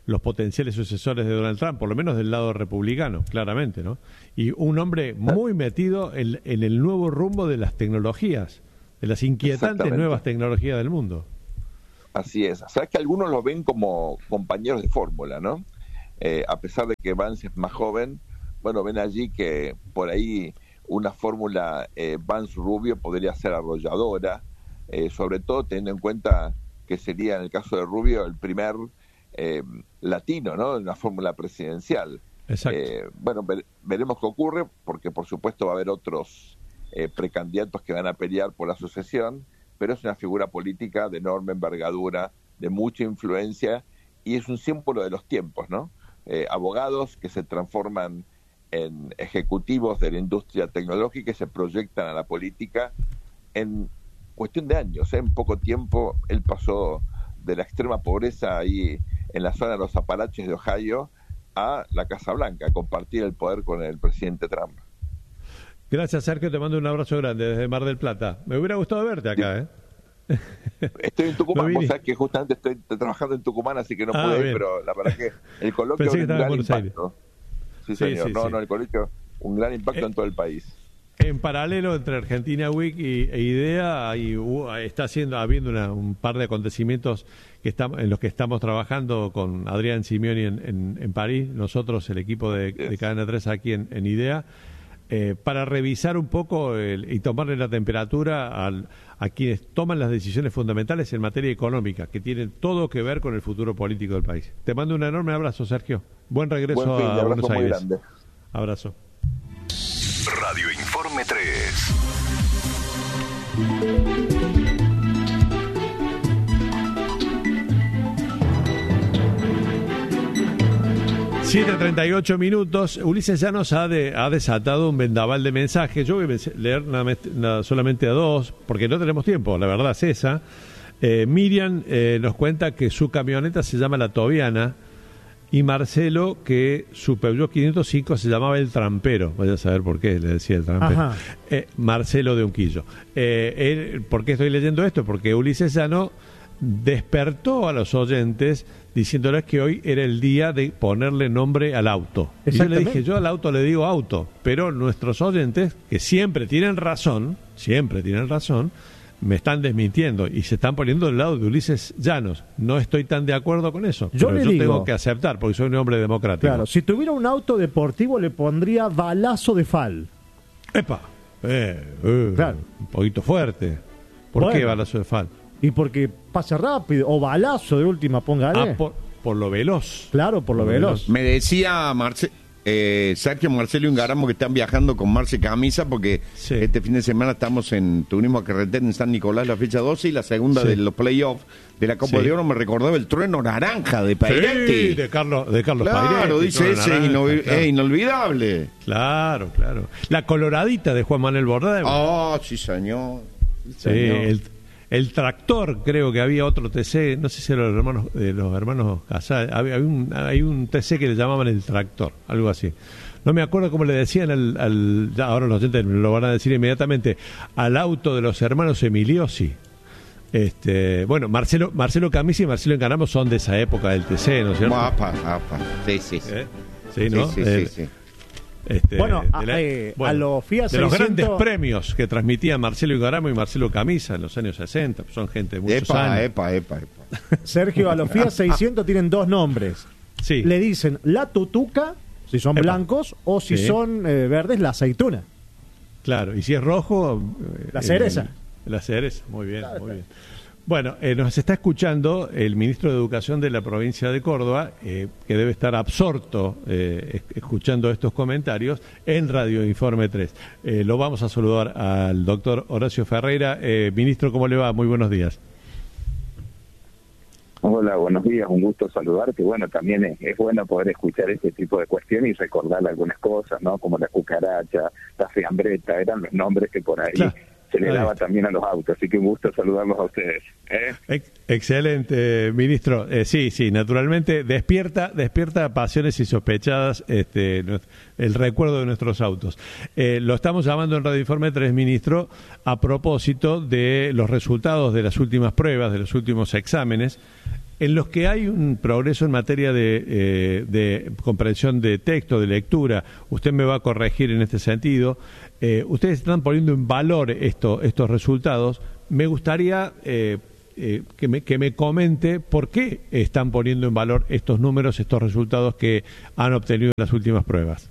los potenciales sucesores de Donald Trump, por lo menos del lado republicano, claramente, ¿no? Y un hombre muy metido en, en el nuevo rumbo de las tecnologías, de las inquietantes nuevas tecnologías del mundo. Así es. Sabes que algunos lo ven como compañeros de fórmula, ¿no? Eh, a pesar de que Vance es más joven, bueno, ven allí que por ahí una fórmula eh, Vance-Rubio podría ser arrolladora, eh, sobre todo teniendo en cuenta que sería, en el caso de Rubio, el primer eh, latino, ¿no?, en una fórmula presidencial. Exacto. Eh, bueno, ver, veremos qué ocurre, porque por supuesto va a haber otros eh, precandidatos que van a pelear por la sucesión, pero es una figura política de enorme envergadura, de mucha influencia, y es un símbolo de los tiempos, ¿no? Eh, abogados que se transforman en ejecutivos de la industria tecnológica y se proyectan a la política en cuestión de años, ¿eh? En poco tiempo él pasó de la extrema pobreza ahí en la zona de los Apalaches de Ohio a la Casa Blanca, a compartir el poder con el presidente Trump. Gracias, Sergio, te mando un abrazo grande desde Mar del Plata. Me hubiera gustado verte acá, ¿eh? Estoy en Tucumán, vos sabés que justamente estoy trabajando en Tucumán, así que no ah, pude ir, bien. pero la verdad que el coloquio es un gran impacto. Sí, sí, señor, sí, no, sí. no, el coloquio, un gran impacto eh, en todo el país. En paralelo entre Argentina Week y, e IDEA hay, uh, está haciendo, habiendo una, un par de acontecimientos que estamos, en los que estamos trabajando con Adrián Simeoni en, en, en París, nosotros, el equipo de, yes. de Cadena tres aquí en, en IDEA, eh, para revisar un poco el, y tomarle la temperatura al, a quienes toman las decisiones fundamentales en materia económica, que tienen todo que ver con el futuro político del país. Te mando un enorme abrazo, Sergio. Buen regreso Buen fin, a Buenos Aires. Grande. Abrazo. Radio Informe tres. siete treinta y ocho minutos. Ulises Llanos ha, de, ha desatado un vendaval de mensajes. Yo voy a leer nada, nada, solamente a dos, porque no tenemos tiempo, la verdad es esa. Eh, Miriam eh, nos cuenta que su camioneta se llama La Tobiana, y Marcelo que su Peugeot quinientos cinco se llamaba El Trampero. Vaya a saber por qué le decía El Trampero. Eh, Marcelo de Unquillo. Eh, él, ¿Por qué estoy leyendo esto? Porque Ulises Llano despertó a los oyentes diciéndoles que hoy era el día de ponerle nombre al auto. Y yo le dije, yo al auto le digo auto, pero nuestros oyentes, que siempre tienen razón, siempre tienen razón, me están desmintiendo y se están poniendo del lado de Ulises Llanos. No estoy tan de acuerdo con eso. Yo pero le yo digo, tengo que aceptar porque soy un hombre democrático. Claro, si tuviera un auto deportivo le pondría balazo de fal. ¡Epa! Eh, eh, claro. Un poquito fuerte. ¿Por bueno, qué balazo de fal? Y porque pasa rápido. O balazo de última, póngale. Ah, por, por lo veloz. Claro, por lo, lo veloz. veloz. Me decía Marce Eh, Sergio, Marcelo y Ungaramo, que están viajando con Marce Camisa, porque sí. este fin de semana estamos en Turismo Carretera en San Nicolás, la fecha doce, y la segunda sí. de los playoffs de la Copa sí. de Oro. Me recordaba el trueno naranja de Pairetti. Sí, de Carlos, de Carlos claro, Pairetti. Claro, dice ese, naranja, inol claro. es inolvidable. Claro, claro. La coloradita de Juan Manuel Bordeu. Ah, oh, sí, señor. Sí, señor. El, el tractor, creo que había otro T C, no sé si eran los hermanos, eh, los hermanos Casal, había, había un, hay un T C que le llamaban el tractor, algo así. No me acuerdo cómo le decían al, al ya ahora los oyentes lo van a decir inmediatamente, al auto de los hermanos Emiliosi. Este, bueno, Marcelo Marcelo Camisi y Marcelo Encaramo son de esa época del T C, ¿no es cierto? Apa, apa. Sí, sí, sí. ¿Eh? Sí, ¿no? Sí, sí, eh, sí, sí. Este, bueno, de la, eh, bueno, a los Fiat de los seiscientos... grandes premios que transmitían Marcelo Encaramo y Marcelo Camisa en los años sesenta, son gente de muchos epa, años. Epa, epa, epa. Sergio, a los Fiat seiscientos tienen dos nombres. Sí. Le dicen la tutuca, si son epa. blancos, o si sí. son eh, verdes, la aceituna. Claro, y si es rojo... Eh, la cereza. El, la cereza, muy bien, claro, muy bien. Bueno, eh, nos está escuchando el ministro de Educación de la provincia de Córdoba, eh, que debe estar absorto eh, escuchando estos comentarios en Radio Informe tres. Eh, lo vamos a saludar al doctor Horacio Ferreira. Eh, ministro, ¿cómo le va? Muy buenos días. Hola, buenos días, un gusto saludarte. Bueno, también es, es bueno poder escuchar este tipo de cuestiones y recordar algunas cosas, ¿no? Como la cucaracha, la fiambreta, eran los nombres que por ahí... Claro. Se le daba también a los autos, así que un gusto saludarlos a ustedes. ¿eh? Ex excelente, ministro. Eh, sí, sí, naturalmente despierta despierta pasiones insospechadas este, el recuerdo de nuestros autos. Eh, lo estamos llamando en Radio Informe tres, ministro, a propósito de los resultados de las últimas pruebas, de los últimos exámenes, en los que hay un progreso en materia de, eh, de comprensión de texto, de lectura, usted me va a corregir en este sentido, eh, ustedes están poniendo en valor esto, estos resultados. Me gustaría eh, eh, que, me, que me comente por qué están poniendo en valor estos números, estos resultados que han obtenido en las últimas pruebas.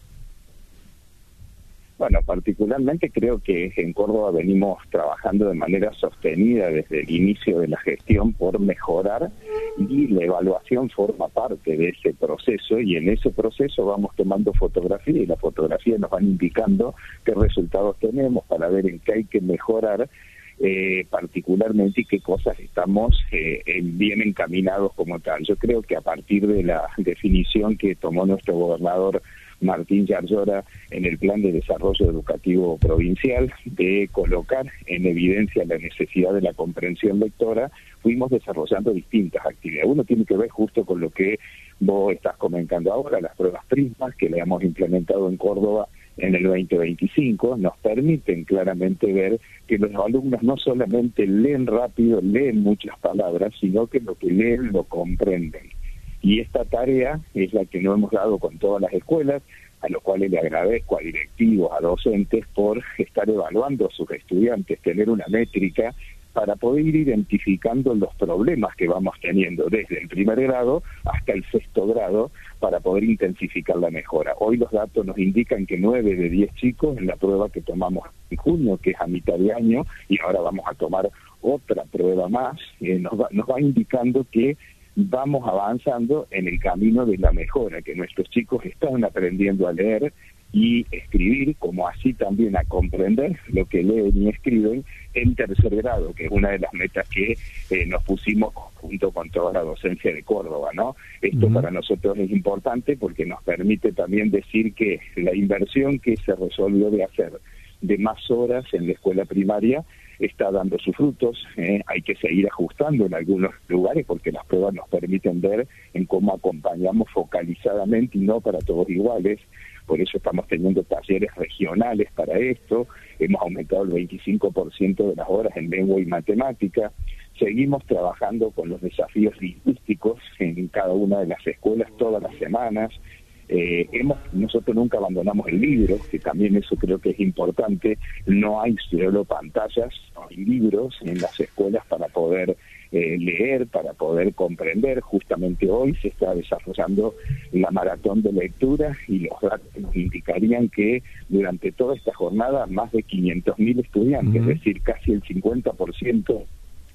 Bueno, particularmente creo que en Córdoba venimos trabajando de manera sostenida desde el inicio de la gestión por mejorar, y la evaluación forma parte de ese proceso, y en ese proceso vamos tomando fotografía y las fotografías nos van indicando qué resultados tenemos para ver en qué hay que mejorar eh, particularmente y qué cosas estamos eh, bien encaminados como tal. Yo creo que a partir de la definición que tomó nuestro gobernador Martín Yarlora en el Plan de Desarrollo Educativo Provincial, de colocar en evidencia la necesidad de la comprensión lectora, fuimos desarrollando distintas actividades. Uno tiene que ver justo con lo que vos estás comentando ahora, las pruebas Prismas, que le hemos implementado en Córdoba en el veinte veinticinco, nos permiten claramente ver que los alumnos no solamente leen rápido, leen muchas palabras, sino que lo que leen lo comprenden. Y esta tarea es la que nos hemos dado con todas las escuelas, a los cuales le agradezco a directivos, a docentes, por estar evaluando a sus estudiantes, tener una métrica para poder ir identificando los problemas que vamos teniendo desde el primer grado hasta el sexto grado, para poder intensificar la mejora. Hoy los datos nos indican que nueve de diez chicos en la prueba que tomamos en junio, que es a mitad de año, y ahora vamos a tomar otra prueba más, eh, nos va, nos va indicando que vamos avanzando en el camino de la mejora, que nuestros chicos están aprendiendo a leer y escribir, como así también a comprender lo que leen y escriben en tercer grado, que es una de las metas que eh, nos pusimos junto con toda la docencia de Córdoba, ¿no? Esto uh-huh. para nosotros es importante porque nos permite también decir que la inversión que se resolvió de hacer de más horas en la escuela primaria está dando sus frutos. eh, hay que seguir ajustando en algunos lugares porque las pruebas nos permiten ver en cómo acompañamos focalizadamente y no para todos iguales. Por eso estamos teniendo talleres regionales para esto, hemos aumentado el veinticinco por ciento de las horas en lengua y matemática, seguimos trabajando con los desafíos lingüísticos en cada una de las escuelas todas las semanas. Eh, hemos nosotros nunca abandonamos el libro, que también eso creo que es importante. No hay solo pantallas, hay libros en las escuelas para poder eh, leer, para poder comprender. Justamente hoy se está desarrollando la maratón de lectura y los datos nos indicarían que durante toda esta jornada más de quinientos mil estudiantes, uh-huh. es decir, casi el cincuenta por ciento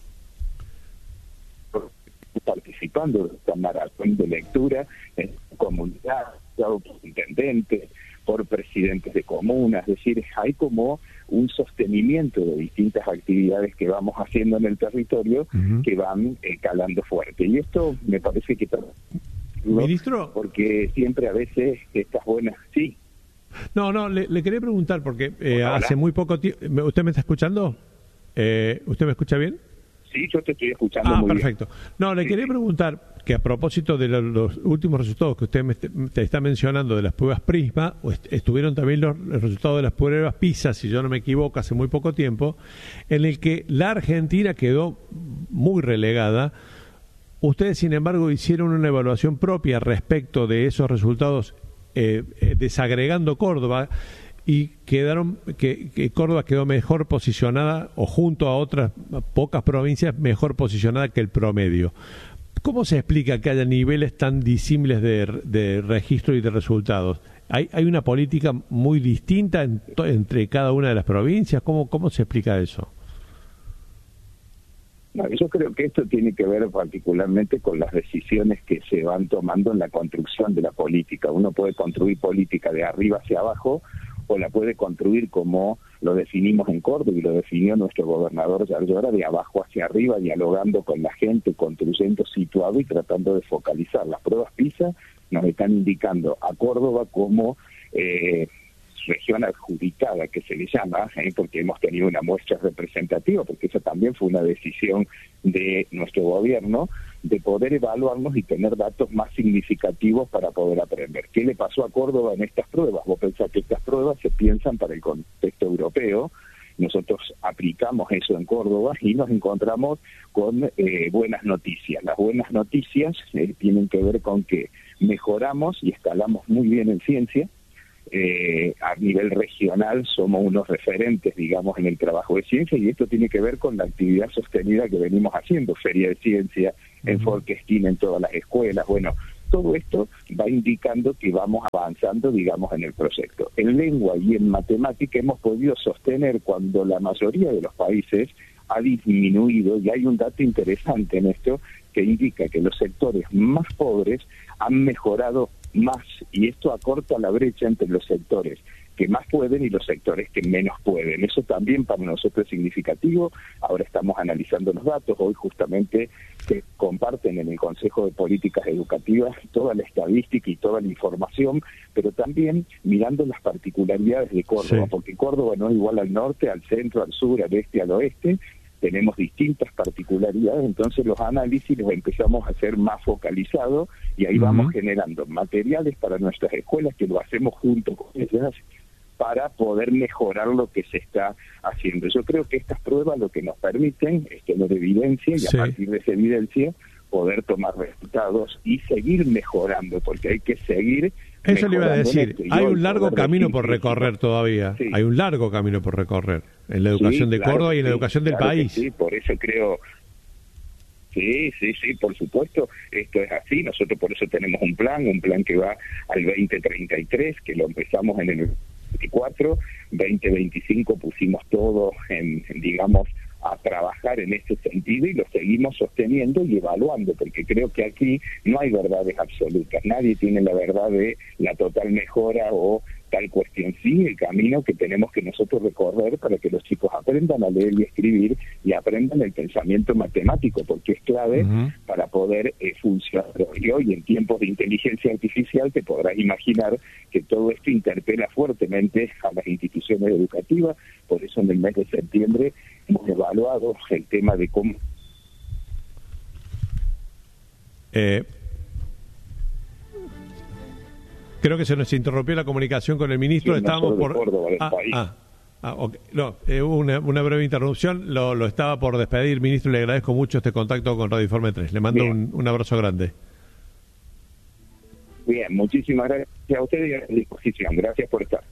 participando de esta maratón de lectura en comunidad, por intendentes, por presidentes de comunas. Es decir, hay como un sostenimiento de distintas actividades que vamos haciendo en el territorio uh-huh. que van eh, calando fuerte. Y esto me parece que está... Ministro, porque siempre a veces estas buenas... Sí. No, no, le, le quería preguntar porque eh, hace muy poco tiempo... ¿Usted me está escuchando? Eh, ¿Usted me escucha bien? Sí, yo te estoy escuchando ah, muy perfecto. bien. No, le sí, quería sí. preguntar que a propósito de lo, los últimos resultados que usted me te está mencionando de las pruebas Prisma, est estuvieron también los, los resultados de las pruebas PISA, si yo no me equivoco, hace muy poco tiempo, en el que la Argentina quedó muy relegada. Ustedes, sin embargo, hicieron una evaluación propia respecto de esos resultados, eh, eh, desagregando Córdoba, y quedaron que, que Córdoba quedó mejor posicionada, o junto a otras pocas provincias, mejor posicionada que el promedio. ¿Cómo se explica que haya niveles tan disímiles de, de registro y de resultados? ¿Hay, hay una política muy distinta en to, entre cada una de las provincias? ¿Cómo, cómo se explica eso? No, yo creo que esto tiene que ver particularmente con las decisiones que se van tomando en la construcción de la política. Uno puede construir política de arriba hacia abajo, o la puede construir como lo definimos en Córdoba y lo definió nuestro gobernador Yarlora, de abajo hacia arriba, dialogando con la gente, construyendo situado y tratando de focalizar. Las pruebas PISA nos están indicando a Córdoba como eh, región adjudicada, que se le llama, eh, porque hemos tenido una muestra representativa, porque esa también fue una decisión de nuestro gobierno, de poder evaluarnos y tener datos más significativos para poder aprender. ¿Qué le pasó a Córdoba en estas pruebas? Vos pensás que estas pruebas se piensan para el contexto europeo. Nosotros aplicamos eso en Córdoba y nos encontramos con eh, buenas noticias. Las buenas noticias eh, tienen que ver con que mejoramos y escalamos muy bien en ciencia. Eh, a nivel regional somos unos referentes, digamos, en el trabajo de ciencia, y esto tiene que ver con la actividad sostenida que venimos haciendo, Feria de Ciencia, uh-huh. en Forquestín, en todas las escuelas. Bueno, todo esto va indicando que vamos avanzando, digamos, en el proyecto. En lengua y en matemática hemos podido sostener cuando la mayoría de los países ha disminuido, y hay un dato interesante en esto que indica que los sectores más pobres han mejorado más, y esto acorta la brecha entre los sectores que más pueden y los sectores que menos pueden. Eso también para nosotros es significativo. Ahora estamos analizando los datos. Hoy justamente se comparten en el Consejo de Políticas Educativas toda la estadística y toda la información, pero también mirando las particularidades de Córdoba, sí. porque Córdoba no es igual al norte, al centro, al sur, al este, al oeste. Tenemos distintas particularidades, entonces los análisis los empezamos a hacer más focalizados, y ahí uh-huh. vamos generando materiales para nuestras escuelas que lo hacemos junto con ellas para poder mejorar lo que se está haciendo. Yo creo que estas pruebas lo que nos permiten es tener evidencia y sí. a partir de esa evidencia poder tomar resultados y seguir mejorando, porque hay que seguir. Eso le iba a decir, hay un largo camino por recorrer todavía, sí. hay un largo camino por recorrer en la educación sí, de claro, Córdoba y en la educación sí, del claro país. Sí, por eso creo, sí, sí, sí, por supuesto, esto es así, nosotros por eso tenemos un plan, un plan que va al veinte treinta y tres, que lo empezamos en el veinticuatro, veinte veinticinco pusimos todo en, en digamos, a trabajar en este sentido, y lo seguimos sosteniendo y evaluando, porque creo que aquí no hay verdades absolutas, nadie tiene la verdad de la total mejora o tal cuestión. Sí, el camino que tenemos que nosotros recorrer para que los chicos aprendan a leer y escribir y aprendan el pensamiento matemático, porque es clave uh-huh. para poder eh, funcionar. Y hoy, en tiempos de inteligencia artificial, te podrás imaginar que todo esto interpela fuertemente a las instituciones educativas. Por eso en el mes de septiembre hemos evaluado el tema de cómo... Eh... Creo que se nos interrumpió la comunicación con el ministro. Sí, Estábamos por. Córdoba, ah, ah, ah, okay. No, eh, hubo una, una breve interrupción. Lo, lo estaba por despedir, ministro. Le agradezco mucho este contacto con Radio Informe tres. Le mando un, un abrazo grande. Bien, muchísimas gracias a ustedes y a disposición. Gracias por estar.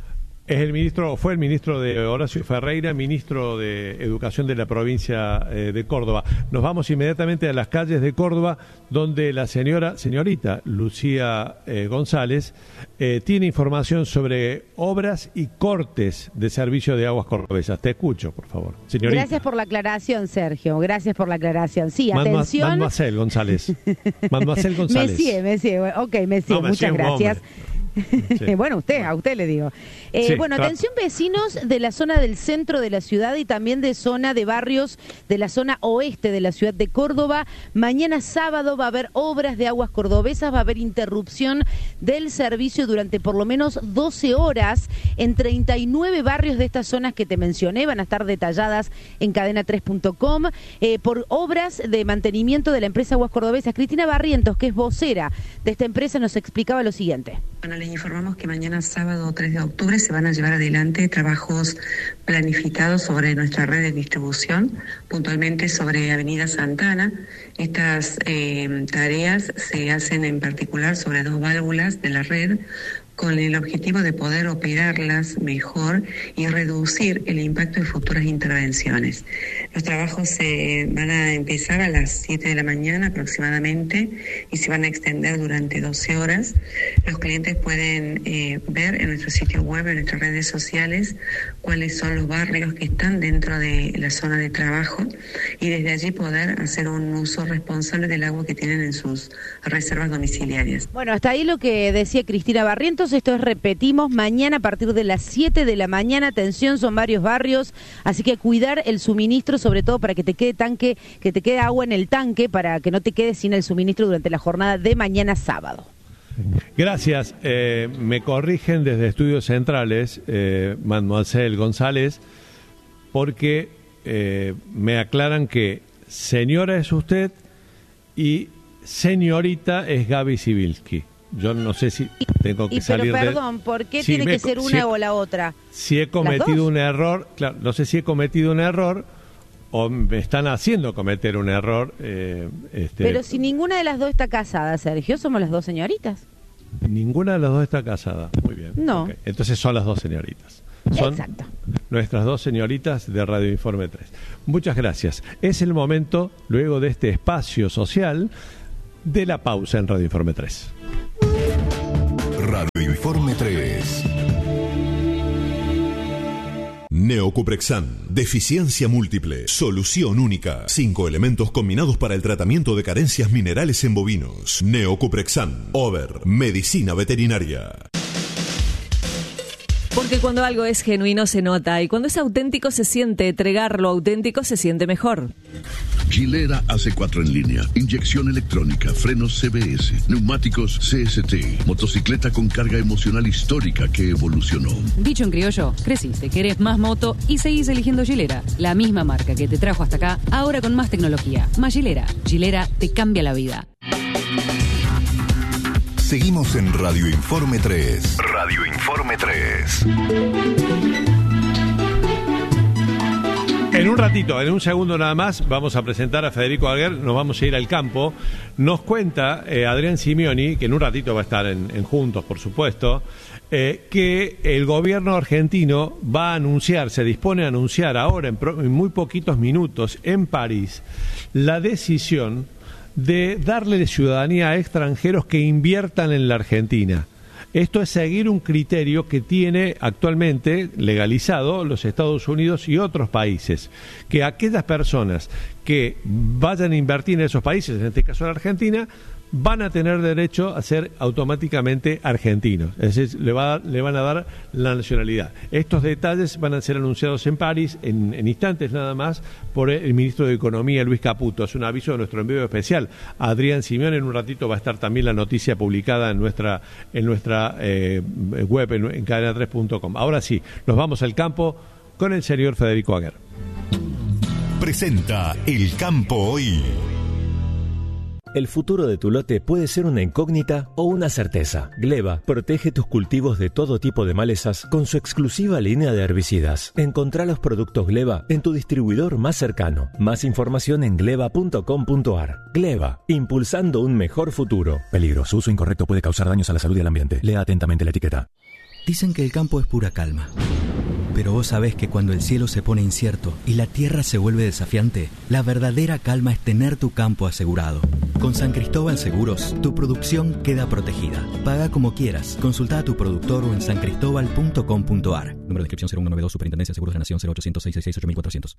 Es el ministro, fue el ministro de Horacio Ferreira, ministro de Educación de la provincia eh, de Córdoba. Nos vamos inmediatamente a las calles de Córdoba, donde la señora, señorita Lucía eh, González, eh, tiene información sobre obras y cortes de servicio de aguas cordobesas. Te escucho, por favor, señorita. Gracias por la aclaración, Sergio. Gracias por la aclaración. Sí, Madma, atención. Mademoiselle González. Mademoiselle González. Monsieur, monsieur. Ok, monsieur, no, muchas gracias. Sí. Bueno, usted, a usted le digo. Eh, sí, bueno, claro. atención vecinos de la zona del centro de la ciudad y también de zona de barrios de la zona oeste de la ciudad de Córdoba. Mañana sábado va a haber obras de aguas cordobesas, va a haber interrupción del servicio durante por lo menos doce horas en treinta y nueve barrios de estas zonas que te mencioné. Van a estar detalladas en cadena tres punto com eh, por obras de mantenimiento de la empresa Aguas Cordobesas. Cristina Barrientos, que es vocera de esta empresa, nos explicaba lo siguiente. Bueno, les informamos que mañana sábado tres de octubre se van a llevar adelante trabajos planificados sobre nuestra red de distribución, puntualmente sobre Avenida Santana. Estas eh, tareas se hacen en particular sobre dos válvulas de la red, con el objetivo de poder operarlas mejor y reducir el impacto de futuras intervenciones. Los trabajos se van a empezar a las siete de la mañana aproximadamente y se van a extender durante doce horas. Los clientes pueden eh, ver en nuestro sitio web, en nuestras redes sociales, cuáles son los barrios que están dentro de la zona de trabajo y desde allí poder hacer un uso responsable del agua que tienen en sus reservas domiciliarias. Bueno, hasta ahí lo que decía Cristina Barrientos. Esto es, repetimos, mañana a partir de las siete de la mañana. Atención, son varios barrios, así que cuidar el suministro, sobre todo para que te quede tanque, que te quede agua en el tanque, para que no te quedes sin el suministro durante la jornada de mañana sábado. Gracias. Eh, me corrigen desde Estudios Centrales, eh, Mademoiselle González, porque eh, me aclaran que señora es usted y señorita es Gaby Sibilski. yo no sé si tengo que Y salir pero de... perdón, ¿por qué Sí, tiene me que co- ser si una he- o la otra? Si he cometido un error, claro, no sé si he cometido un error o me están haciendo cometer un error. Eh, este, Pero si ninguna de las dos está casada, Sergio, somos las dos señoritas. Ninguna de las dos está casada. Muy bien. No. Ok. Entonces son las dos señoritas. Son Exacto. nuestras dos señoritas de Radio Informe tres. Muchas gracias. Es el momento, luego de este espacio social, de la pausa en Radio Informe tres. Radio Informe tres. Neocuprexan, deficiencia múltiple, solución única. Cinco elementos combinados para el tratamiento de carencias minerales en bovinos. Neocuprexan, Over, medicina veterinaria. Porque cuando algo es genuino se nota y cuando es auténtico se siente. Entregar lo auténtico se siente mejor. Gilera A C cuatro en línea, inyección electrónica, frenos C B S, neumáticos C S T, motocicleta con carga emocional histórica que evolucionó. Dicho en criollo, creciste, querés más moto y seguís eligiendo Gilera, la misma marca que te trajo hasta acá, ahora con más tecnología. Más Gilera. Gilera te cambia la vida. Seguimos en Radio Informe tres. Radio Informe tres. En un ratito, en un segundo nada más, vamos a presentar a Federico Aguer, nos vamos a ir al campo. Nos cuenta eh, Adrián Simeoni, que en un ratito va a estar en, en Juntos, por supuesto, eh, que el gobierno argentino va a anunciar, se dispone a anunciar ahora, en, pro, en muy poquitos minutos, en París, la decisión de darle ciudadanía a extranjeros que inviertan en la Argentina. Esto es seguir un criterio que tiene actualmente legalizado los Estados Unidos y otros países, que aquellas personas que vayan a invertir en esos países, en este caso la Argentina, van a tener derecho a ser automáticamente argentinos, es decir, le, va a, le van a dar la nacionalidad. Estos detalles van a ser anunciados en París en, en instantes nada más por el ministro de Economía, Luis Caputo. Es un aviso de nuestro envío especial a Adrián Simeón. En un ratito va a estar también la noticia publicada en nuestra en nuestra eh, web, en, en cadena tres punto com. Ahora sí, nos vamos al campo con el señor Federico Aguer. Presenta El Campo Hoy. El futuro de tu lote puede ser una incógnita o una certeza. Gleva protege tus cultivos de todo tipo de malezas con su exclusiva línea de herbicidas. Encontrá los productos Gleva en tu distribuidor más cercano. Más información en gleva punto com punto ar. Gleva, impulsando un mejor futuro. Peligro, su uso incorrecto puede causar daños a la salud y al ambiente. Lea atentamente la etiqueta. Dicen que el campo es pura calma. Pero vos sabés que cuando el cielo se pone incierto y la tierra se vuelve desafiante, la verdadera calma es tener tu campo asegurado. Con San Cristóbal Seguros, tu producción queda protegida. Paga como quieras. Consulta a tu productor o en san cristóbal punto com punto ar. Número de inscripción cero uno noventa y dos, Superintendencia de Seguros de la Nación, cero ochocientos, seiscientos sesenta y seis, ocho mil cuatrocientos.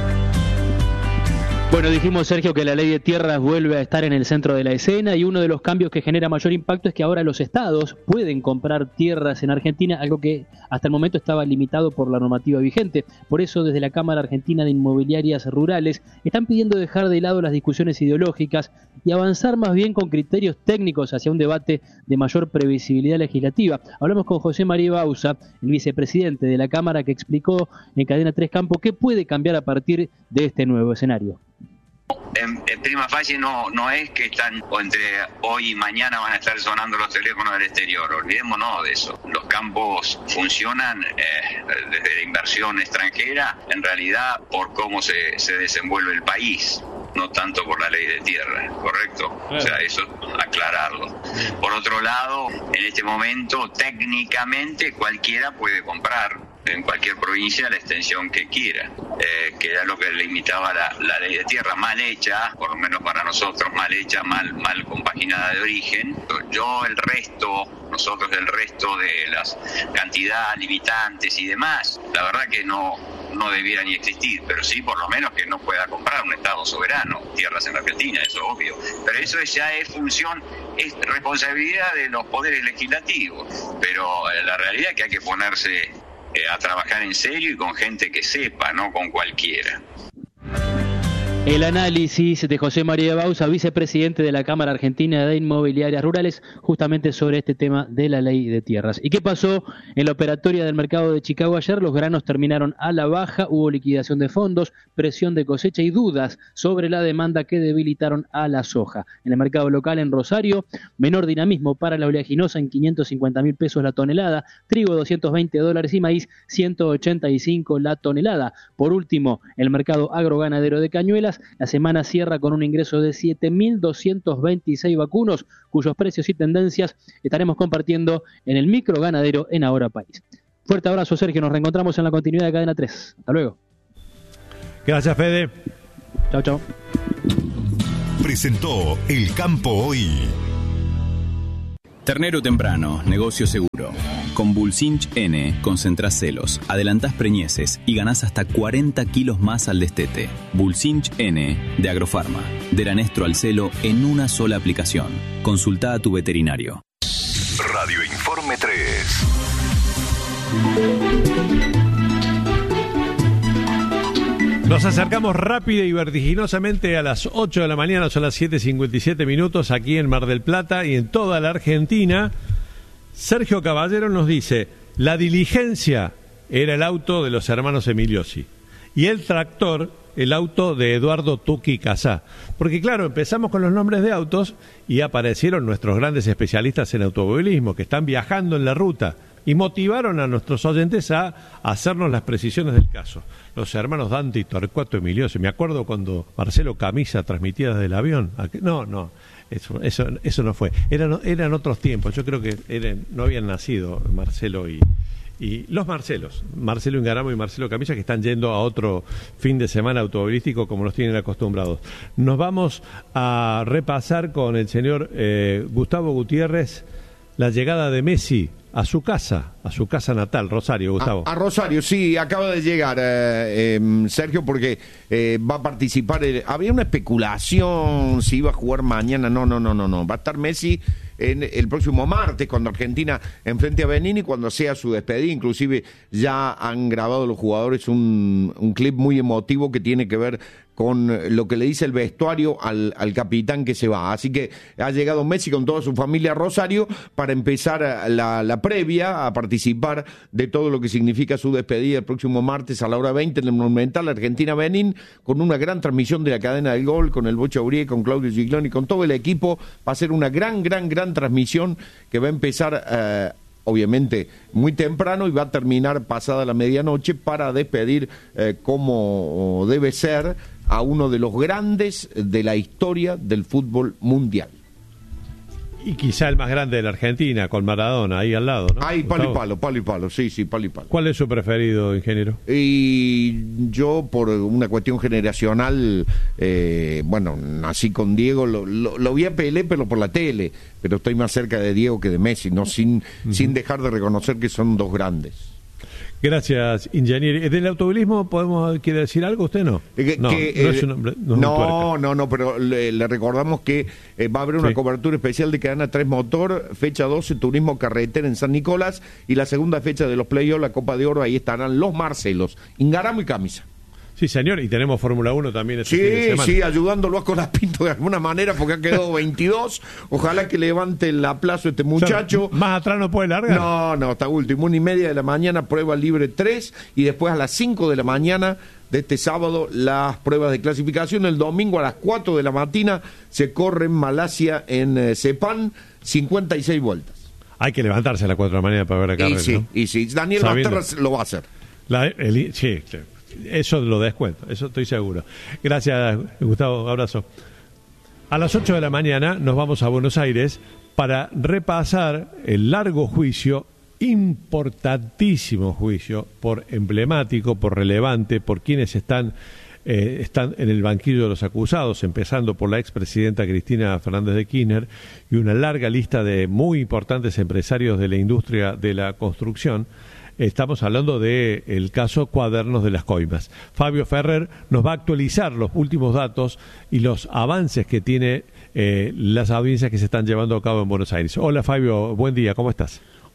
Bueno, dijimos, Sergio, que la ley de tierras vuelve a estar en el centro de la escena y uno de los cambios que genera mayor impacto es que ahora los estados pueden comprar tierras en Argentina, algo que hasta el momento estaba limitado por la normativa vigente. Por eso, desde la Cámara Argentina de Inmobiliarias Rurales están pidiendo dejar de lado las discusiones ideológicas y avanzar más bien con criterios técnicos hacia un debate de mayor previsibilidad legislativa. Hablamos con José María Bauza, el vicepresidente de la Cámara, que explicó en Cadena tres Campo qué puede cambiar a partir de este nuevo escenario. En, en prima facie no, no es que están o entre hoy y mañana van a estar sonando los teléfonos del exterior, olvidémonos de eso. Los campos funcionan eh, desde la inversión extranjera, en realidad por cómo se, se desenvuelve el país, no tanto por la ley de tierra, ¿correcto? Claro. O sea, eso aclararlo. Por otro lado, en este momento técnicamente cualquiera puede comprar en cualquier provincia la extensión que quiera, eh, que era lo que limitaba la, la ley de tierra, mal hecha, por lo menos para nosotros, mal hecha, mal, mal compaginada de origen. Yo el resto, nosotros el resto de las cantidades limitantes y demás, la verdad que no, no debiera ni existir, pero sí por lo menos que no pueda comprar un Estado soberano tierras en Argentina, eso es obvio. Pero eso ya es función, es responsabilidad de los poderes legislativos, pero eh, la realidad es que hay que ponerse Eh, a trabajar en serio y con gente que sepa, no con cualquiera. El análisis de José María Bauza, vicepresidente de la Cámara Argentina de Inmobiliarias Rurales, justamente sobre este tema de la ley de tierras. ¿Y qué pasó en la operatoria del mercado de Chicago ayer? Los granos terminaron a la baja, hubo liquidación de fondos, presión de cosecha y dudas sobre la demanda que debilitaron a la soja. En el mercado local en Rosario, menor dinamismo para la oleaginosa en quinientos cincuenta mil pesos la tonelada, trigo doscientos veinte dólares y maíz ciento ochenta y cinco la tonelada. Por último, el mercado agroganadero de Cañuelas, la semana cierra con un ingreso de siete mil doscientos veintiséis vacunos, cuyos precios y tendencias estaremos compartiendo en el micro ganadero en Ahora País. Fuerte abrazo, Sergio, nos reencontramos en la continuidad de Cadena tres. Hasta luego. Gracias, Fede. Chao, chao. Presentó El Campo Hoy. Ternero temprano, negocio seguro. Con Bulcinch N concentrás celos, adelantás preñeces y ganás hasta cuarenta kilos más al destete. Bulcinch N de Agrofarma. De Lanestro al celo en una sola aplicación. Consultá a tu veterinario. Radio Informe tres. Nos acercamos rápido y vertiginosamente a las ocho de la mañana, son las siete cincuenta y siete minutos aquí en Mar del Plata y en toda la Argentina. Sergio Caballero nos dice, la diligencia era el auto de los hermanos Emiliosi y el tractor el auto de Eduardo Tuqui Casá. Porque claro, empezamos con los nombres de autos y aparecieron nuestros grandes especialistas en automovilismo que están viajando en la ruta y motivaron a nuestros oyentes a hacernos las precisiones del caso. Los hermanos Dante y Torcuato Emiliosi. Me acuerdo cuando Marcelo Camisa transmitía desde el avión. No, no, eso eso, eso no fue. Eran, eran otros tiempos. Yo creo que eran, no habían nacido Marcelo y, y los Marcelos. Marcelo Ingaramo y Marcelo Camisa, que están yendo a otro fin de semana automovilístico como nos tienen acostumbrados. Nos vamos a repasar con el señor eh, Gustavo Gutiérrez la llegada de Messi a su casa, a su casa natal, Rosario, Gustavo. A, a Rosario, sí, acaba de llegar eh, eh, Sergio, porque eh, va a participar. El, había una especulación si iba a jugar mañana. No, no, no, no, no. Va a estar Messi en el próximo martes, cuando Argentina enfrente a Benín y cuando sea su despedida. Inclusive ya han grabado los jugadores un, un clip muy emotivo que tiene que ver con lo que le dice el vestuario al, al capitán que se va. Así que ha llegado Messi con toda su familia a Rosario para empezar la, la previa, a participar de todo lo que significa su despedida el próximo martes a la hora veinte en el Monumental Argentina-Benín, con una gran transmisión de la cadena del gol, con el Bocha Urié, con Claudio Gigloni, con todo el equipo. Va a ser una gran, gran, gran transmisión que va a empezar eh, obviamente muy temprano y va a terminar pasada la medianoche para despedir eh, como debe ser a uno de los grandes de la historia del fútbol mundial. Y quizá el más grande de la Argentina, con Maradona ahí al lado, ¿no? Ahí, palo y palo, palo y palo, sí, sí, palo y palo. ¿Cuál es su preferido, ingeniero? Y yo, por una cuestión generacional, eh, bueno, nací con Diego, lo, lo, lo vi a Pelé, pero por la tele, pero estoy más cerca de Diego que de Messi, no sin, uh-huh. sin dejar de reconocer que son dos grandes. Gracias, ingeniero. ¿Del automovilismo podemos quiere decir algo? ¿Usted no? Que, no, que, no, eh, es un, no, no, es no, no, no, pero le, le recordamos que eh, va a haber una sí. cobertura especial de Cadena tres Motor, fecha doce, Turismo Carretera en San Nicolás, y la segunda fecha de los Playoffs, la Copa de Oro, ahí estarán los Marcelos, Ingaramo y Camisa. Sí, señor, y tenemos Fórmula uno también este sí, fin de semana. Sí, ayudándolo a Colapinto de alguna manera, porque ha quedado veintidós. Ojalá que levante el aplazo este muchacho. O sea, ¿más atrás no puede largar? No, no, hasta último. Una y media de la mañana, prueba libre tres, y después a las cinco de la mañana de este sábado, las pruebas de clasificación. El domingo a las cuatro de la mañana se corre en Malasia, en eh, Sepán, cincuenta y seis vueltas. Hay que levantarse a las cuatro de la mañana para ver la carrera, y sí, ¿no? Y sí, Daniel Basterra lo va a hacer. La, el, sí, sí. Eso lo descuento, eso estoy seguro. Gracias, Gustavo, abrazo. A las ocho de la mañana nos vamos a Buenos Aires para repasar el largo juicio, importantísimo juicio, por emblemático, por relevante, por quienes están, eh, están en el banquillo de los acusados, empezando por la expresidenta Cristina Fernández de Kirchner y una larga lista de muy importantes empresarios de la industria de la construcción. Estamos hablando del de caso Cuadernos de las Coimas. Fabio Ferrer nos va a actualizar los últimos datos y los avances que tiene eh, las audiencias que se están llevando a cabo en Buenos Aires. Hola Fabio, buen día, ¿cómo estás?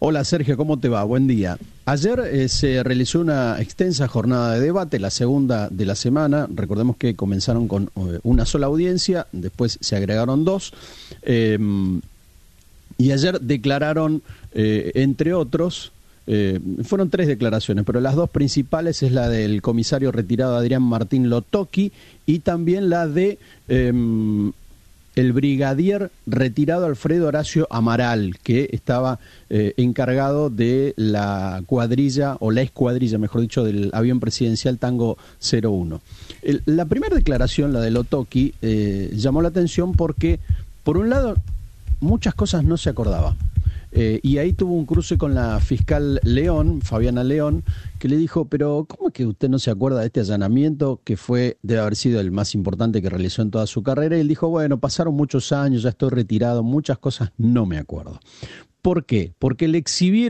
Hola Sergio, ¿cómo te va? Buen día. Ayer eh, se realizó una extensa jornada de debate, la segunda de la semana. Recordemos que comenzaron con eh, una sola audiencia, después se agregaron dos. Eh, y ayer declararon, eh, entre otros, eh, fueron tres declaraciones, pero las dos principales es la del comisario retirado Adrián Martín Lotoki y también la de... Eh, el brigadier retirado Alfredo Horacio Amaral, que estaba eh, encargado de la cuadrilla, o la escuadrilla, mejor dicho, del avión presidencial Tango cero uno. El, la primera declaración, la de Lotoki, eh, llamó la atención porque, por un lado, muchas cosas no se acordaba. Eh, y ahí tuvo un cruce con la fiscal León, Fabiana León, que le dijo, pero ¿cómo es que usted no se acuerda de este allanamiento que fue, debe haber sido el más importante que realizó en toda su carrera? Y él dijo, bueno, pasaron muchos años, ya estoy retirado, muchas cosas no me acuerdo. ¿Por qué? Porque le exhibieron